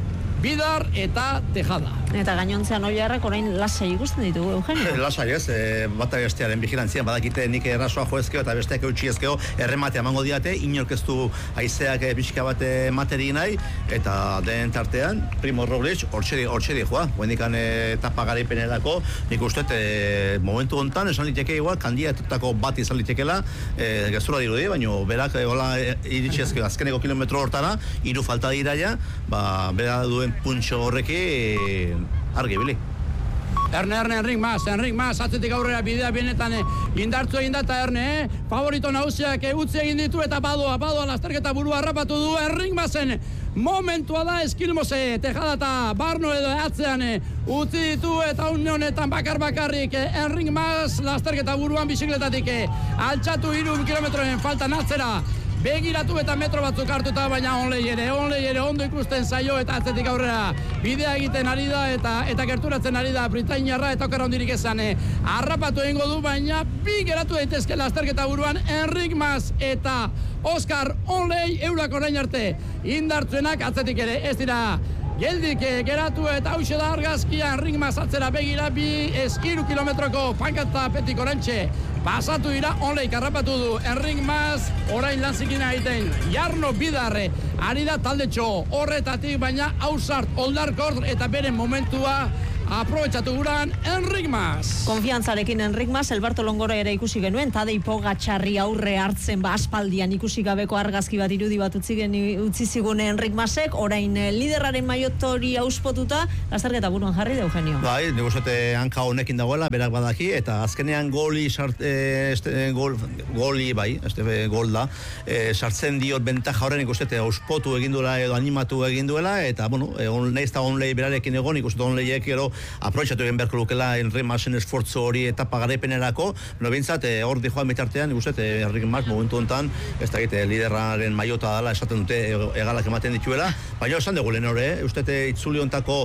Bidar eta Tejada. Eta gainontzean oiarrak orain lasai ikusten ditugu, Eugenio. Lasai ez, e, bata bestearen vigilantzian, badakite nik errasoa joezkeo eta besteak eutxi ezkeo errematea emango diate, inork ez du haizeak e, pixka bat materi nahi, eta den tartean, Primo Roglic, hortxe di joa, guendikan e, etapa garaipenerako, nik uste, e, momentu hontan, esan liteke igual, kandidatutako bat izan litekela, e, gezurra dirudi, baina berak e, hola e, iritsi ezkeo azkeneko kilometro hortara, hiru falta dira ja, ba, bera duen puntxo horreki, e, argi bili. Erne, Erne, Enric Mas, Enric Mas, atzetik aurrera bidea benetan indartzu egin da eta Erne, eh? Favorito nagusiak utzi egin ditu eta badoa, badoa, lasterketa burua harrapatu du Enric Masen. Momentua da Eskilmoze, Tejada eta Barno edo atzean utzi ditu eta une honetan bakar bakarrik Enric Mas lasterketa buruan bizikletatik altxatu hiru kilometroen faltan atzera. Begiratu eta metro batzuk hartuta, baina onlei ere, onlei ere ondo ikusten zaio eta atzetik aurrera bidea egiten ari da eta eta gerturatzen ari da Britainiarra eta okerra hondirik esan. Harrapatu egingo du, baina bi geratu daitezke lasterketa buruan Enric Mas eta Oscar Onlei eurak orain arte indartzuenak atzetik ere ez dira geldik geratu eta hause da argazkia Enric Mas atzera begira bi eskiru kilometroko pankata petik orantxe pasatu dira, Onleik harrapatu du Enric Mas, orain lanzikin egiten Jarno Bidarre, ari da taldetxo horretatik, baina hausart oldarkor eta bere momentua aprobetxatu guran Enric Mas. Konfiantzarekin Enric Mas, Alberto Longora ere ikusi genuen, Tadej Pogačarri aurre hartzen ba aspaldian ikusi gabeko argazki bat irudi bat utzi utzi zigun Enric Masek, orain liderraren maiotori auspotuta, lasterketa buruan jarri da Eugenio. Bai, nik uste hanka honekin dagoela, berak badaki, eta azkenean goli sart, e, este, gol, goli, bai, este gol da, e, sartzen diot bentaja horren nik uste auspotu egin duela edo animatu egin duela, eta, bueno, e, on, nahiz eta onlei berarekin egon, nik uste onleiek gero aprobetxatu egin beharko lukela Enric Masen esfortzu hori etapa garaipenerako, no bintzat, e, hor di joan bitartean, nik uste, e, Enric Mas momentu hontan, ez da egite, liderraren maiota dela, esaten dute, egalak ematen dituela, baina esan dugu lehen hori, uste, itzuli hontako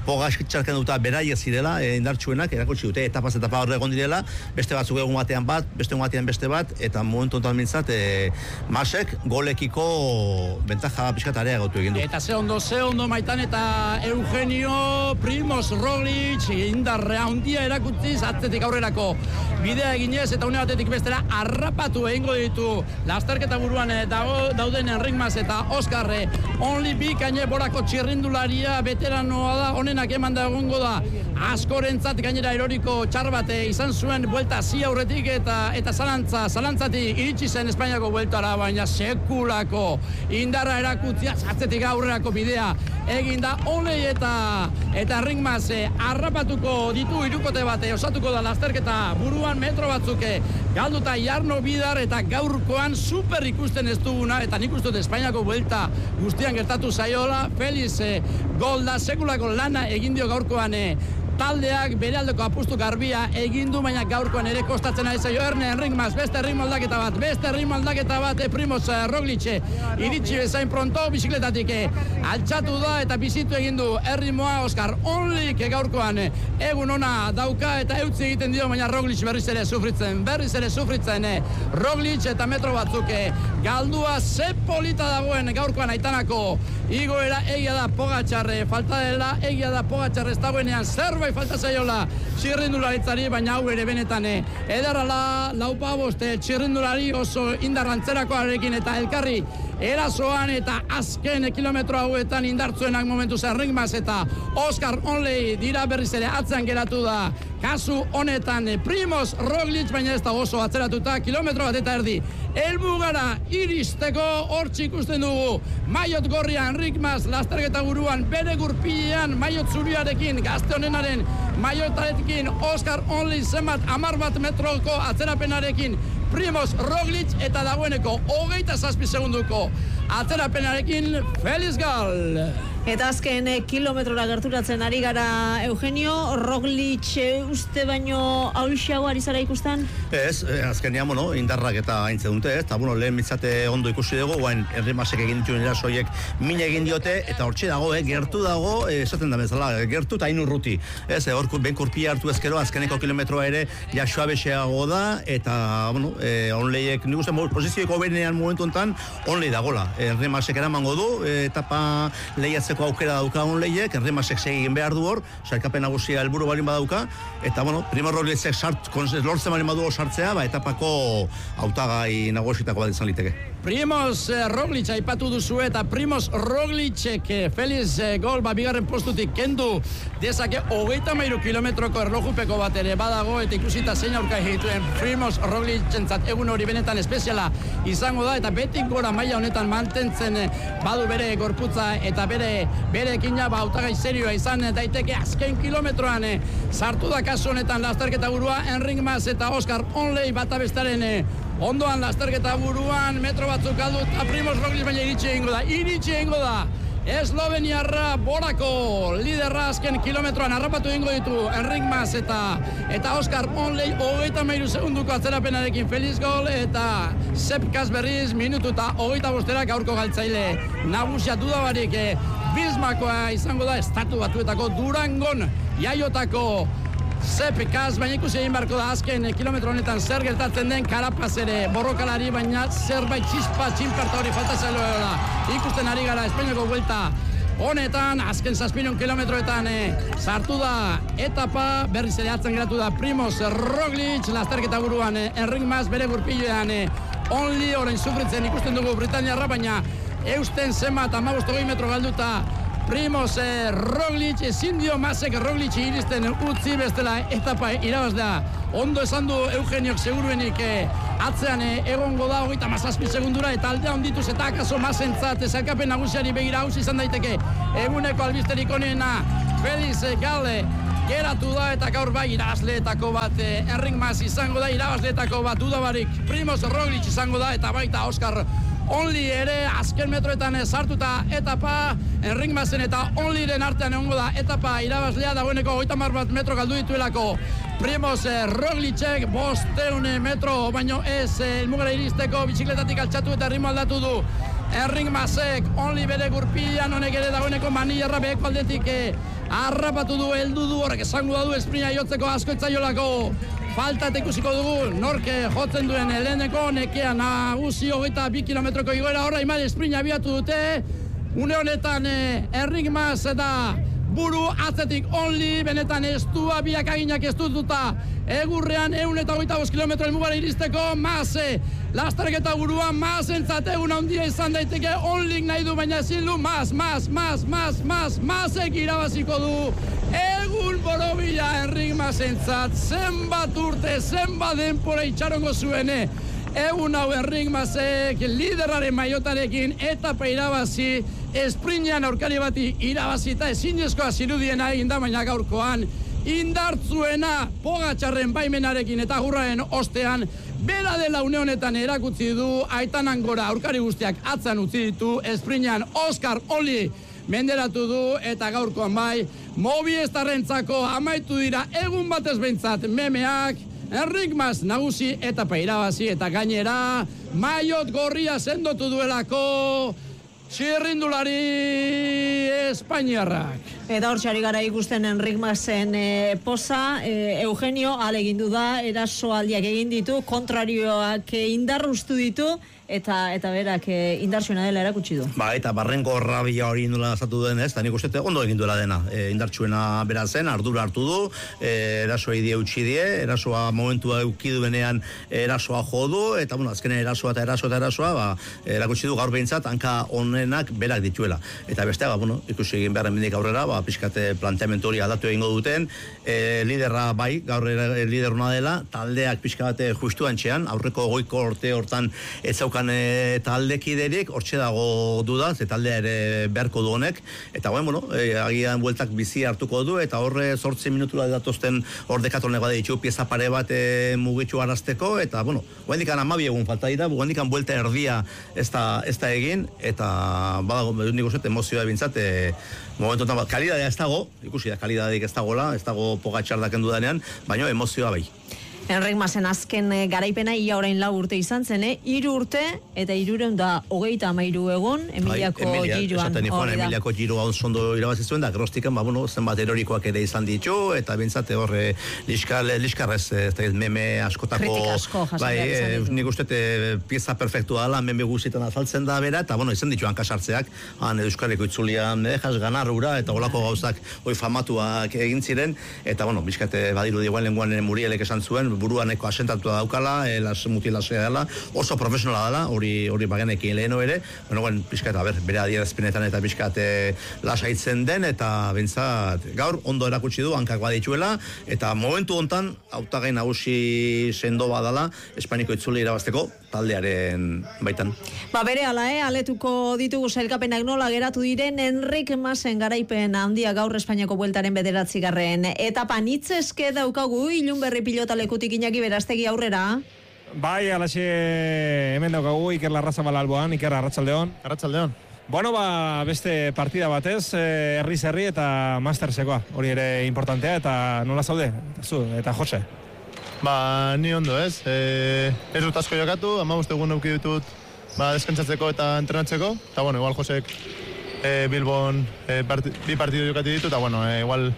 pogaskitxarken duta beraiek zirela, e, indartsuenak, erakutsi dute, etapaz etapa horre egon direla, beste batzuk egun batean bat, beste egun batean beste bat, eta momentu ontan mintzat, e, Masek golekiko bentaja pixkat areagotu egin du. Eta ze ondo, ze ondo Maitan eta Eugenio Primoz Roglic indarrea handia erakutziz atzetik aurrerako bidea eginez eta une batetik bestera harrapatu egingo ditu lasterketa buruan dago, dauden Enric Mas eta Oskar Only bikaine borako txirrindularia veteranoa da, honenak eman da egongo da askorentzat gainera eroriko txar bate izan zuen buelta zi aurretik eta eta zalantza, zalantzatik iritsi zen Espainiako bueltara, baina sekulako indarra erakutzia atzetik aurrerako bidea egin da Only eta eta Enric Mas harrapatuko ditu hirukote bate osatuko da lasterketa buruan metro batzuke galduta Jarno Bidar eta gaurkoan super ikusten ez duguna eta nik uste dut Espainiako buelta guztian gertatu zaiola Feliz eh, Golda sekulako lana egin dio gaurkoan eh, taldeak bere aldeko apustu garbia egin du, baina gaurkoan ere kostatzen ari zaio Erne Enric Mas, beste ritmo aldaketa bat, beste ritmo aldaketa bat, e, Primoz Roglic iritsi bezain pronto, bizikletatik altxatu da eta bizitu egin du erritmoa Oskar Only gaurkoan egun ona dauka eta eutzi egiten dio, baina Roglic berriz ere sufritzen, berriz ere sufritzen Roglic eta metro batzuk galdua ze polita dagoen gaurkoan Aitanako igoera egia da Pogačar falta dela, egia da Pogačar ez dagoenean zerbait falta zaiola txirrindularitzari, baina hau ere benetan edarala laupa boste txirrindulari oso indarrantzerakoarekin eta elkarri erasoan eta azken kilometro hauetan indartzuenak momentu zen Enric Mas eta Oskar Only dira berriz ere atzean geratu da kasu honetan Primoz Roglic, baina ez da oso atzeratuta kilometro bat eta erdi helmugara iristeko hortxe ikusten dugu maiot gorria Enric Mas lasterketa buruan bere gurpilean maiot zuriarekin gazte honenaren maiotarekin Oskar Only zenbat hamar bat metroko atzerapenarekin Primoz Roglic eta dagoeneko hogeita zazpi segunduko atzerapenarekin Feliz Gal. Eta azken eh, kilometrora gerturatzen ari gara Eugenio, Roglic eh, uste baino haulxago ari zara ikusten? Ez, eh, azkenean, bueno, indarrak eta haintze dute, ez, eta bueno, lehen mitzate ondo ikusi dugu, guain Enric Masek egin dituen erasoiek min egin diote, eta hortxe dago, eh, gertu dago, eh, esaten da bezala, gertu eta hain urruti, ez, eh, hor ben kurpia hartu ezkero, azkeneko kilometroa ere jasua beseago da, eta, bueno, eh, Onlyek, nik uste, posizioeko berenean momentu enten, Only dagola, Enric Masek eramango du, eh, etapa lehiatzen aukera dauka Onlyek, Enric Masek segin behar du hor, sailkapen nagusia helburu balin badauka, eta bueno, Primoz Roglicek sart, lortzen balin badu sartzea, ba, etapako hautagai nagusietako bat izan liteke. Primoz Roglic aipatu duzu eta Primoz Roglicek Feliz Gol ba bigarren postutik kendu dezake hogeita hamairu kilometroko erlojupeko bat ere badago eta ikusita zein aurka egituen Primoz Roglicentzat egun hori benetan espeziala izango da eta betik gora maila honetan mantentzen badu bere gorputza eta bere berekina ba hautagai serioa izan daiteke azken kilometroan sartu da kasu honetan lasterketa burua Enric Mas eta Oskar Only bata bestaren ondoan lasterketa buruan metro batzuk galdu eta Primoz Roglic baina iritsi egingo da, iritsi egingo da. Esloveniarra borako liderra azken kilometroan harrapatu egingo ditu Enric Mas eta eta Oskar Only hogeita hamairu segunduko atzerapenarekin Feliz Gol eta Sepp Kuss berriz minutu eta hogeita bosterak aurko galtzaile nagusia dudabarik eh, Bismakoa izango da estatu batuetako Durangon jaiotako Sepp Kuss, baina ikusi egin barko da azken kilometro honetan zer gertatzen den Carapaz ere borrokalari, baina zerbait txispa txinperta hori falta zailoa ikusten ari gara Espainiako buelta honetan, azken zazpinon kilometroetan eh, sartu da etapa, berriz ere atzen geratu da Primoz Roglic, lasterketa buruan eh, Enric Mas bere gurpilean eh, Only orain sufritzen ikusten dugu Britaniarra, baina eusten zenbat hamabost hogei metro galduta Primoz eh, Roglic, ezin dio Masek Roglic iristen utzi bestela etapa irabaz da. Ondo esan du Eugeniok seguruenik eh, atzean eh, egongo da hogeita hamazazpi segundura eta aldea ondituz eta akaso Masentzat sailkapen nagusiari begira hausi izan daiteke eguneko albisterik onena Feliz Gale geratu da eta gaur bai irabazleetako bat eh, Enric Mas izango da irabazleetako bat dudabarik Primoz Roglic izango da eta baita Oskar Only ere azken metroetan sartuta etapa Enric Masen eta Onlyren artean egongo da etapa irabazlea dagoeneko hogeita hamar bat metro galdu dituelako Primoz Roglicek bosteun metro baino ez helmugara iristeko bizikletatik altxatu eta ritmo aldatu du Enric Masek Only bere gurpilean honek ere dagoeneko manillarra beheko aldetik harrapatu du, heldu du, horrek esango da du esprinta jotzeko asko etzaiolako. Falta eta ikusiko dugu, norke jotzen duen leheneko, nekea nagusi hogeita bi kilometroko igoera horra, imal esprinta abiatu dute. Une honetan Enric-Mas eta buru atzetik only, benetan estua biak aginak estututa. Egurrean egun eta hogeita bost kilometro elmugara iristeko, Mas, lasterketa buruan, Mas entzat egun handia izan daiteke, onlik nahi du, baina ezin du, Mas, Mas, Mas, Mas, Mas, Masek irabaziko du. Egun borobila Enric-Mas entzat, zenbat urte, zenbat denpora itxarongo zuene. Egun hau Enric-Masek liderraren maiotarekin etapa irabazi, esprinean aurkari bati irabazita ezinezkoa zirudiena egin da, baina gaurkoan indartzuena Pogačarren baimenarekin eta Agurraren ostean bera dela une honetan erakutsi du. Aitanan Gora aurkari guztiak atzan utzi ditu, esprinean Oskar Oli menderatu du eta gaurkoan bai Movistarrentzako amaitu dira egun batez behintzat memeak. Enric-Mas nagusi etapa irabazi eta gainera maiot gorria sendotu duelako txirrindulari espainiarrak. Eta hor txari gara ikusten Enric-Masen e, posa, e, Eugenio alegindu da, erasoaldiak egin ditu, kontrarioak e, indarruztu ditu, eta eta berak e, indartsuena dela erakutsi du. Ba, eta barrenko rabia hori indula zatu denez, eta nik uste ondo egin duela dena. E, indartsuena bera zen, ardura hartu du, e, erasoa idie utxi die, erasoa momentua eukidu benean erasoa jo du, eta bueno, azkenen erasoa eta erasoa eta erasoa, ba, erakutsi du gaur behintzat, hanka onenak berak dituela. Eta bestea, ba, bueno, ikusi egin behar mendik aurrera, ba, pixkate planteamentu hori aldatu egingo duten, e, liderra bai, gaur e, lideruna dela, taldeak pixka bate justu antxean, aurreko goiko orte hortan ez zaukan e, taldekiderik, hortxe dago duda, ze taldea ere beharko du honek, eta guen, bueno, e, agian bueltak bizi hartuko du, eta horre zortzi minutura datozten hor dekatonek bade ditu, pieza pare bat e, mugitxu arazteko, eta, bueno, guen dikan amabi egun falta dira, guen dikan buelta erdia ez da, ez da egin, eta badago, nik uste, emozioa bintzat, e, momentu enten, kalidadea ez dago, ikusi da, kalidadeik ez dagoela, ez dago Pogačar dakendu danean, baina emozioa bai. Enric-Masen azken garaipena ia orain lau urte izan zen, eh? Iru urte eta irureun da hogeita amairu egun Emiliako Emilia, giroan. Emiliako giroa osondo irabazi zuen, da Grostiken, ba, bueno, zenbat erorikoak ere izan ditu, eta bintzate horre liskarrez, ez da meme askotako... Kritika asko jasan bai, behar izan ditu. Nik uste pieza perfektua dela, meme guztietan azaltzen da bera, eta bueno, izan ditu hankasartzeak, han Euskarriko itzulian, dejas ganar ura, eta olako gauzak hoi famatuak egin ziren, eta bueno, bizkate badiru diguan lenguan Murielek esan zuen, buruaneko asentatua daukala, las mutilasea dela, oso profesionala dela, hori hori bagenekin leheno ere, bueno, guen, pixkat, a ber, bere adierazpenetan eta pixkat e, lasaitzen den, eta bintzat, gaur, ondo erakutsi du, hankak badituela, eta momentu hontan, hautagai nagusi sendo badala, Espainiko itzuli irabazteko, taldearen baitan. Ba bere ala, eh, aletuko ditugu sailkapenak nola geratu diren Enric-Masen garaipen handia gaur Espainiako bueltaren bederatzigarren etapan hitzeske daukagu ilun berri pilota lekutik Iñaki Berastegi aurrera. Bai, alaxe hemen daukagu Iker Larrazabal alboan, Iker Arratsaldeon. Arratsaldeon. Bueno, ba, beste partida batez, herriz herri eta mastersekoa. Hori ere importantea, eta nola zaude? Zu, eta Jose? Ba, ni ondo ez. E, ez dut asko jokatu, hamabost egun eduki ditut ba, deskantzatzeko eta entrenatzeko. Eta, bueno, igual Josek e, Bilbon e, parti, bi partidu jokatu ditu, eta, bueno, e, igual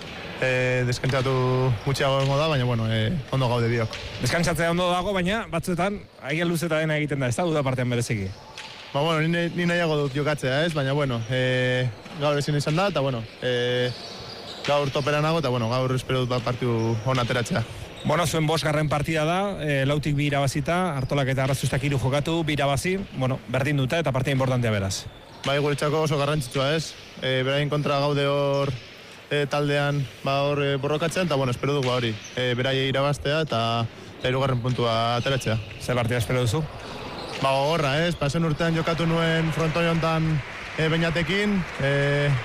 e, deskantzatu gutxiago egongo da, baina, bueno, e, ondo gaude biok. Deskantzatzea ondo dago, baina batzuetan agian luzeta dena egiten da, ez da duda partean bereziki. Ba, bueno, ni, ni nahiago dut jokatzea, ez? Baina, bueno, e, gaur ezin izan da, eta, bueno, e, gaur topera nago, eta, bueno, gaur espero dut bat partidu hona ateratzea. Bueno, zuen bosgarren partida da, e, lautik bi irabazita, Artolak eta Arrazustak hiru jokatu, bi irabazi, bueno, berdin dute eta partida importantea beraz. Bai, guretzako oso garrantzitsua ez, e, berain kontra gaude hor e, taldean ba, hor e, borrokatzen, eta bueno, espero dugu hori, e, beraie irabaztea eta hirugarren puntua ateratzea. Ze partida espero duzu? Ba, gogorra ez, pasen urtean jokatu nuen frontoi hontan e, Beñatekin, e,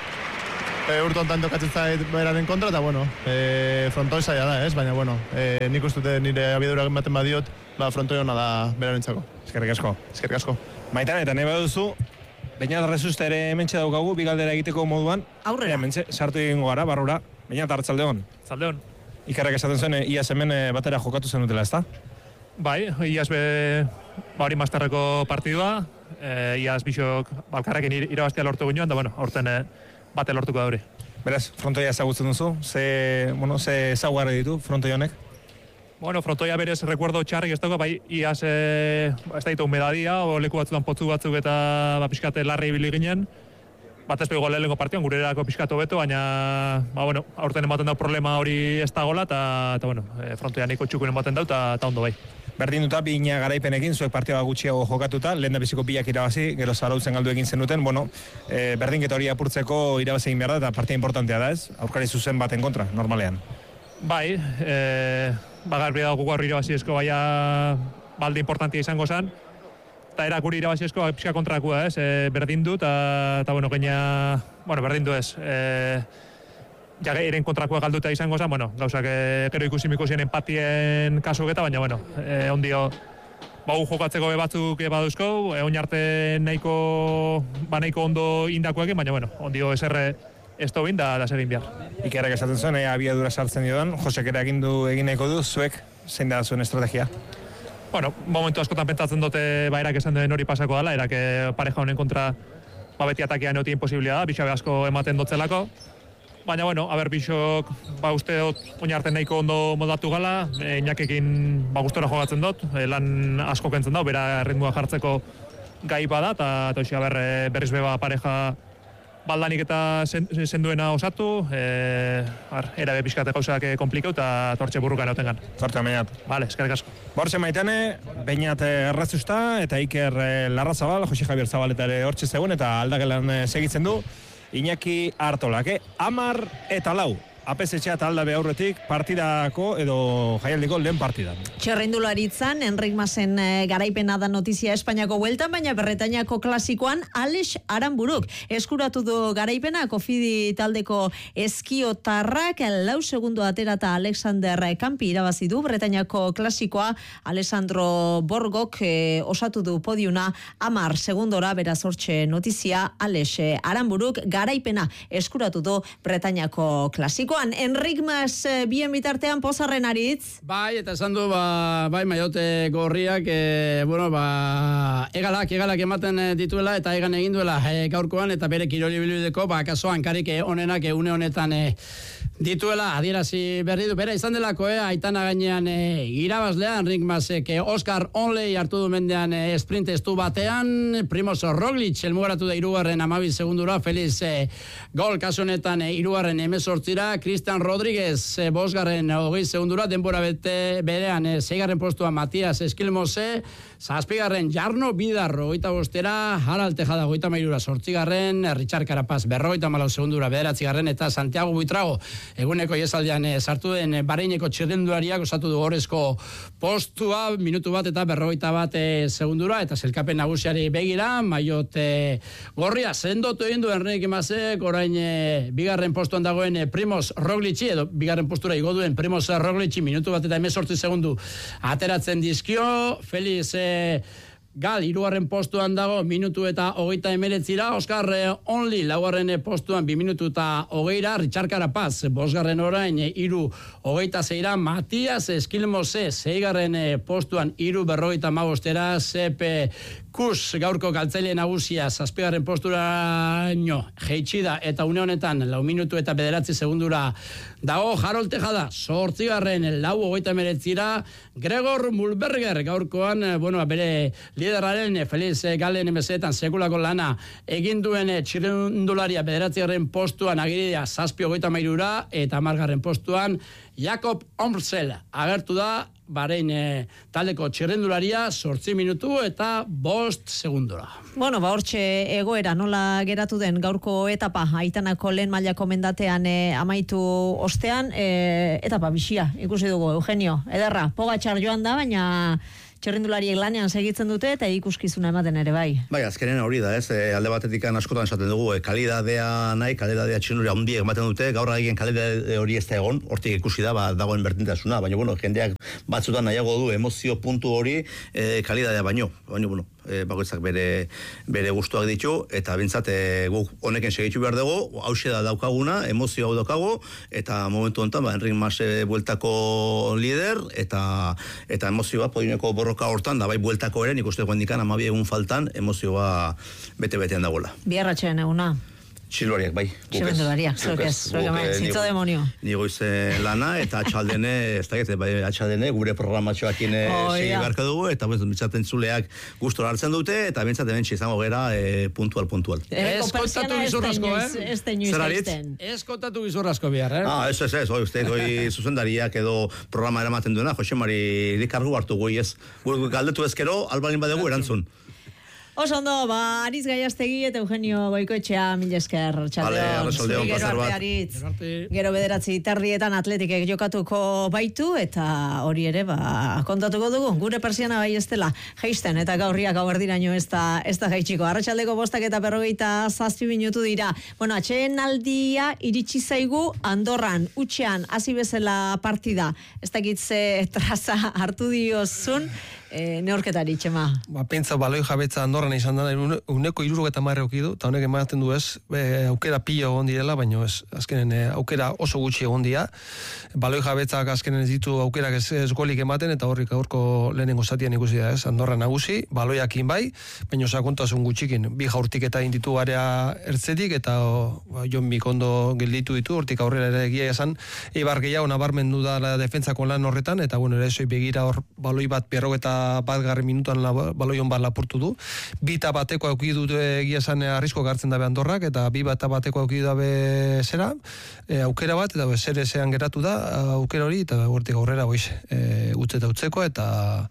E, urte hontan tokatzen zait beraren kontra, eta, bueno, e, frontoi zaila da, ez? Baina, bueno, e, nik uste nire abiadura ematen badiot, ba, frontoi hona da berarentzako. Eskerrik asko. Eskerrik asko. Maitan, eta nahi baduzu, Beñat Arrazusta ere hementxe daukagu, bi galdera egiteko moduan. Aurrera. Hementxe, sartu egingo gara, barrura. Beñat, Arratsaldeon. Zaldeon. Ikarrak esaten zen, iaz hemen batera jokatu zen dutela, ezta? Bai, iaz be, ba hori masterreko partidua, e, iaz bisok balkarrekin irabaztea lortu ginean, da, bueno, aurten e, bate lortuko da hori. Beraz, frontoia ezagutzen duzu, ze, bueno, ze ezaugarri ditu frontoi honek? Bueno, frontoia berez recuerdo txarrik ez dago, bai, iaz e, ez da ditu humedadia, o leku batzutan potzu batzuk eta ba, pixkate larri ibili ginen. Bat ez bego lehenengo partioan, gure erako pixkatu beto, baina, ba, bueno, aurten ematen dau problema hori ez dagoela, eta, eta bueno, e, frontoia niko txukun ematen dau, eta, eta ondo bai. Berdin duta, bina garaipenekin, zuek partioa gutxiago jokatuta, lehen da biziko biak irabazi, gero zarautzen galdu egin zenuten, bueno, e, berdinketa hori apurtzeko irabazi egin behar da, eta partia importantea da ez, aurkari zuzen baten kontra, normalean. Bai, e, bagarri dago gugarri irabaziezko baina balde importantia izango zen, eta era guri irabaziezko pixka kontrakua ez, e, berdin du, eta, eta bueno, gaina, bueno, berdin du ez, e, ja eren kontrakua galduta izango zen, bueno, gauzak e, gero ikusi mikusien empatien kasugeta, baina, bueno, e, ondio, bau jokatzeko be batzuk baduzko, e, oin arte nahiko, ba nahiko ondo indakoekin, baina, bueno, ondio eserre ez dobin da, da segin behar. Ikerrek esaten zuen, ea abiadura sartzen diodan, Josek ere egin du egin nahiko du, zuek, zein da zuen estrategia? Bueno, momentu askotan pentsatzen dute, ba, erak esan duen hori pasako dela, erak pareja honen kontra, ba, beti atakean eoti imposibilia da, bixabe asko ematen dotzelako. Baina, bueno, haber bixok, ba, uste dut, oin arte nahiko ondo modatu gala, e, inakekin, ba, gustora jogatzen dut, e, lan asko kentzen dut, bera ritmoa jartzeko gai bada, eta, eta hoxi, haber, e, berriz beba pareja baldanik eta zenduena osatu, e, ar, erabe pixkate gauzak komplikau eta tortxe burrukan hautengan. Zorte, Beñat. Vale, eskerrik asko. Bortxe Maitane, Beñat Errazusta eta Iker Larrazabal, Jose Javier Zabaletare hortxe zegoen eta aldagelan segitzen du. Iñaki Artolak, eh? Amar eta lau. Apesetxea eta aldabe aurretik partidako edo jaialdiko lehen partidan. Txerrindularitzan, Enrik Masen garaipena da notizia Espainiako bueltan, baina Bretainiako klasikoan Alex Aranburuk. Eskuratu du garaipena, Kofidi taldeko eskiotarrak, lau segundo aterata Alexander Kampi irabazi du Bretainiako klasikoa, Alessandro Borgok eh, osatu du podiuna, amar segundora, beraz hortxe notizia, Alex Aranburuk garaipena eskuratu du Bretainiako klasikoa. Enrik Mas bien bitartean pozarren aritz. Bai, eta esan du, ba, bai, maiote gorriak, e, bueno, ba, egalak, egalak ematen dituela, eta egan egin duela e, gaurkoan, eta bere kiroli bilbideko, ba, kasoan karik onenak e, une honetan e, dituela, adierazi berri du, bera izan delako, e, aitana gainean e, irabazlea, Enrik Masek, e, Oscar Onley hartu du mendean e, sprint estu batean, Primoz Roglic, elmugaratu da irugarren amabi segundura, Feliz e, gol kaso honetan e, irugarren emezortzira, Cristian Rodríguez, eh, bosgarren hogei segundura, denbora bete berean, eh, seigarren postua Matias Eskilmose, zazpigarren Jarno Bidarro, goita bostera, Harald Tejada, goita mairura, sortzigarren, Richard Carapaz, berrogeita malau segundura, bederatzigarren, eta Santiago Buitrago, eguneko iesaldian eh, sartu den eh, Bareineko txirrendulariak osatu du gorezko postua, minutu bat eta berrogeita bat eh, segundura, eta zelkapen nagusiari begira, maiot eh, gorria, sendotu egin du Enrik Masek, orain eh, bigarren postuan dagoen eh, Primoz Roglic, edo bigarren postura igo duen Primoz Roglic, minutu bat eta hemezortzi segundu ateratzen dizkio, Feliz eh, Gal, irugarren postuan dago, minutu eta hogeita emeretzira, Oscar eh, Only, laugarren postuan, bi minutu eta hogeira, Richard Carapaz, bosgarren orain, iru hogeita zeira, Matias Eskilmose, zeigarren eh, postuan, iru berrogeita magostera, Sepe Kus, gaurko galtzaile nagusia, zazpigarren postura nio, jeitxida, eta une honetan, lau minutu eta bederatzi segundura dago, Harold Tejada, sortzigarren, lau hogeita emeretzira, Gregor Mulberger, gaurkoan, bueno, bere lideraren Feliz Galen emesetan sekulako lana egin duen txirrendularia bederatzigarren postuan agiria zazpi hogeita mairura eta hamargarren postuan Jakob Omrsel agertu da Bahrein e, taldeko txirrendularia zortzi minutu eta bost segundora. Bueno, ba hortxe egoera nola geratu den gaurko etapa Aitanako lehen mailako mendatean e, amaitu ostean e, etapa bixia ikusi dugu Eugenio, ederra, Pogačar joan da, baina txerrindulariek lanean segitzen dute eta ikuskizuna ematen ere bai. Bai, azkenen hori da, ez? E, alde batetik askotan esaten dugu, e, kalidadea nahi, kalidadea txirrindularia handiek ematen dute, gaur egin kalidade hori ez da egon, hortik ikusi da, ba, dagoen bertintasuna, baina, bueno, jendeak batzutan nahiago du emozio puntu hori e, kalidadea baino, baina, bueno, e, bakoitzak bere, bere gustuak ditu, eta bintzat e, guk honekin segitu behar dugu, hause da daukaguna, emozio hau daukagu, eta momentu honetan, ba, Enrik Mas bueltako lider, eta, eta emozioa podineko borroka hortan, da bai bueltako ere, nik uste guendikan amabi egun faltan, emozioa bete-betean dagoela. Biarratxean eguna. Txiloriak, bai. Txiloriak, zuek ez, zuek hemen, zintzo demonio. Ni goiz lana, eta atxaldene, ez da gete, bai, atxaldene, gure programatxoakin segi beharko dugu, eta bintzaten zuleak gustora hartzen dute, eta bintzaten bentsi izango gera puntual, puntual. Ez kontatu bizurrasko, eh? Ez da inoiz daizten. Ez kontatu bizurrasko bihar, eh? Ah, ez, ez, ez, oi, uste, oi, zuzendariak edo programa eramaten duena, Jose Mari Rikargu hartu goi ez. Galdetu ezkero, albalin badegu erantzun. Oso ondo, ba, Aritz Gaiastegi eta Eugenio Goikoetxea, mil esker, txaldeon. Gero arte Aritz. Gero bederatzi tardietan atletikek jokatuko baitu, eta hori ere, ba, kontatuko dugu. Gure persiana bai ez dela, jaisten, eta gaurriak gauerdiraino ez da, ez da jaitsiko. Arratsaldeko bostak eta berrogeita zazpi minutu dira. Bueno, atxeen aldia iritsi zaigu Andorran, utxean, hasi bezala partida. Ez dakitze traza hartu diozun, E, neorketari, txema. Ba, pentsa baloi jabetza Andorran izan da, uneko irurogeta marre aukidu, eta honek ematen du ez, e, aukera pila egon direla, baina ez, azkenen e, aukera oso gutxi egon dira. Baloi jabetzak azkenen ez ditu aukerak ez, ez golik ematen, eta horrik aurko lehenengo zatian ikusi da ez, Andorra nagusi, baloiakin bai, baina sakontasun gutxikin, bi jaurtik eta inditu garea ertzetik, eta ba, Jon Bikondo gelditu ditu, hortik aurrera ere egia esan, eibar gehiago nabarmendu da la defentsako lan horretan, eta bueno, ere esoi begira hor baloi bat berrogeta bat garri minutuan la, baloion bat lapurtu du. Bita bateko auki dut egia esan arrisko gartzen dabe Andorrak, eta bi bata bateko auki dabe zera, e, aukera bat, eta zer ezean geratu da, aukera hori, eta hortik aurrera boiz, e, utze eta utzeko, eta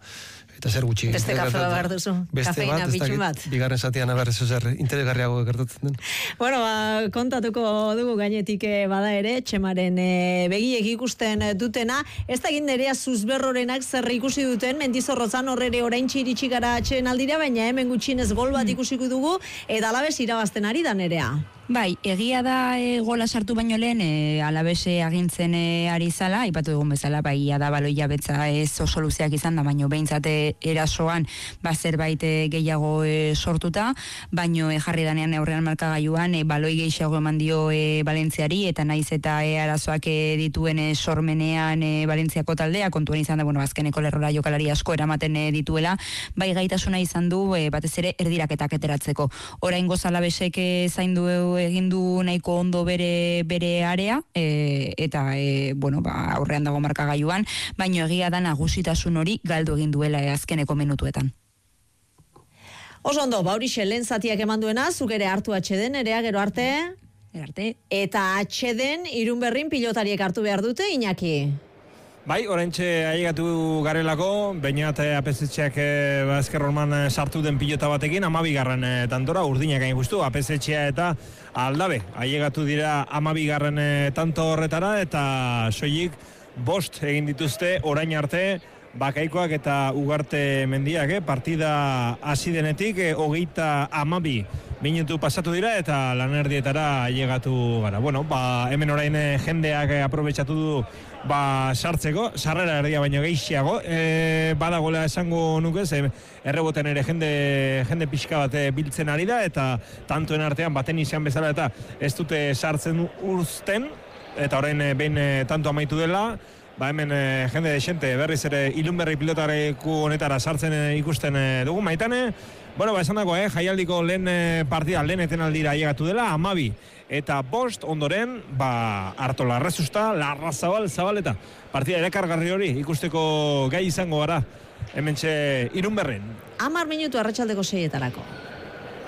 eta zer gutxi. Beste kafe bat behar duzu, kafeina bitxun bat. Bigarren zatian aberrez zer interesgarriago gertatzen den. Bueno, ba, kontatuko dugu gainetik bada ere, Txemaren e, begiek ikusten dutena, ez da ginderea zuzberrorenak zer ikusi duten, Mendizorrotzan horrere orain txiritsi gara atxeen aldira, baina hemen gutxinez gol bat ikusiko dugu, eta alabez irabazten ari da nerea. Bai, egia da e, gola sartu baino lehen e, alabese agintzen e, ari zala, ipatu dugun bezala, bai, ia da baloia betza ez oso luzeak izan da, baino behintzate erasoan ba, zerbait e, gehiago e, sortuta, baino e, jarri danean aurrean markagailuan e, baloi gehiago eman dio e, Valentziari, eta naiz eta e, arazoak e, dituen e, sormenean e, Valentziako taldea, kontuan izan da, bueno, azkeneko lerrora jokalari asko eramaten e, dituela, bai gaitasuna izan du, e, batez ere erdiraketak eteratzeko. Oraingoz alabesek e, zaindu egin du nahiko ondo bere bere area e, eta e, bueno, ba, aurrean dago markagailuan, baino egia da nagusitasun hori galdu egin duela e, azkeneko minutuetan. Oso ondo, ba horixe lehen zatiak eman duena, zuk ere hartu atxeden, erea gero arte? Arte. Eta atxeden irun berrin pilotariek hartu behar dute, Iñaki? Bai, oraintxe ailegatu garelako, bainat apesetxeak e, ezkerrolman sartu den pilota batekin, amabigarren e, tantora, urdinak hain guztu, apesetxea eta aldabe. Ailegatu dira amabigarren e, tanto horretara, eta soilik bost egin dituzte orain arte, Bakaikoak eta Ugarte mendiak, eh? Partida hasi denetik, eh, hogeita amabi minutu pasatu dira, eta lanerdietara ailegatu gara. Bueno, ba, hemen orain eh, jendeak eh, aprobetxatu du ba, sartzeko, sarrera erdia baino gehiago, e, badagoela esango nuke, ze erreboten ere jende, jende pixka bat biltzen ari da, eta tantuen artean baten izan bezala eta ez dute sartzen urzten, eta orain eh, behin eh, tanto amaitu dela, ba hemen e, jende desente berriz ere ilunberri pilotareku honetara sartzen e, ikusten e, dugu maitane. Bueno, ba esan dago, eh, jaialdiko lehen e, partida, lehen etenaldira ailegatu dela, amabi eta bost ondoren, ba Artola Arrazusta, Larrazabal, Zabaleta. Partida erakargarri hori ikusteko gai izango gara, hementxe Irunberren. Hamar minutu arratsaldeko seietarako.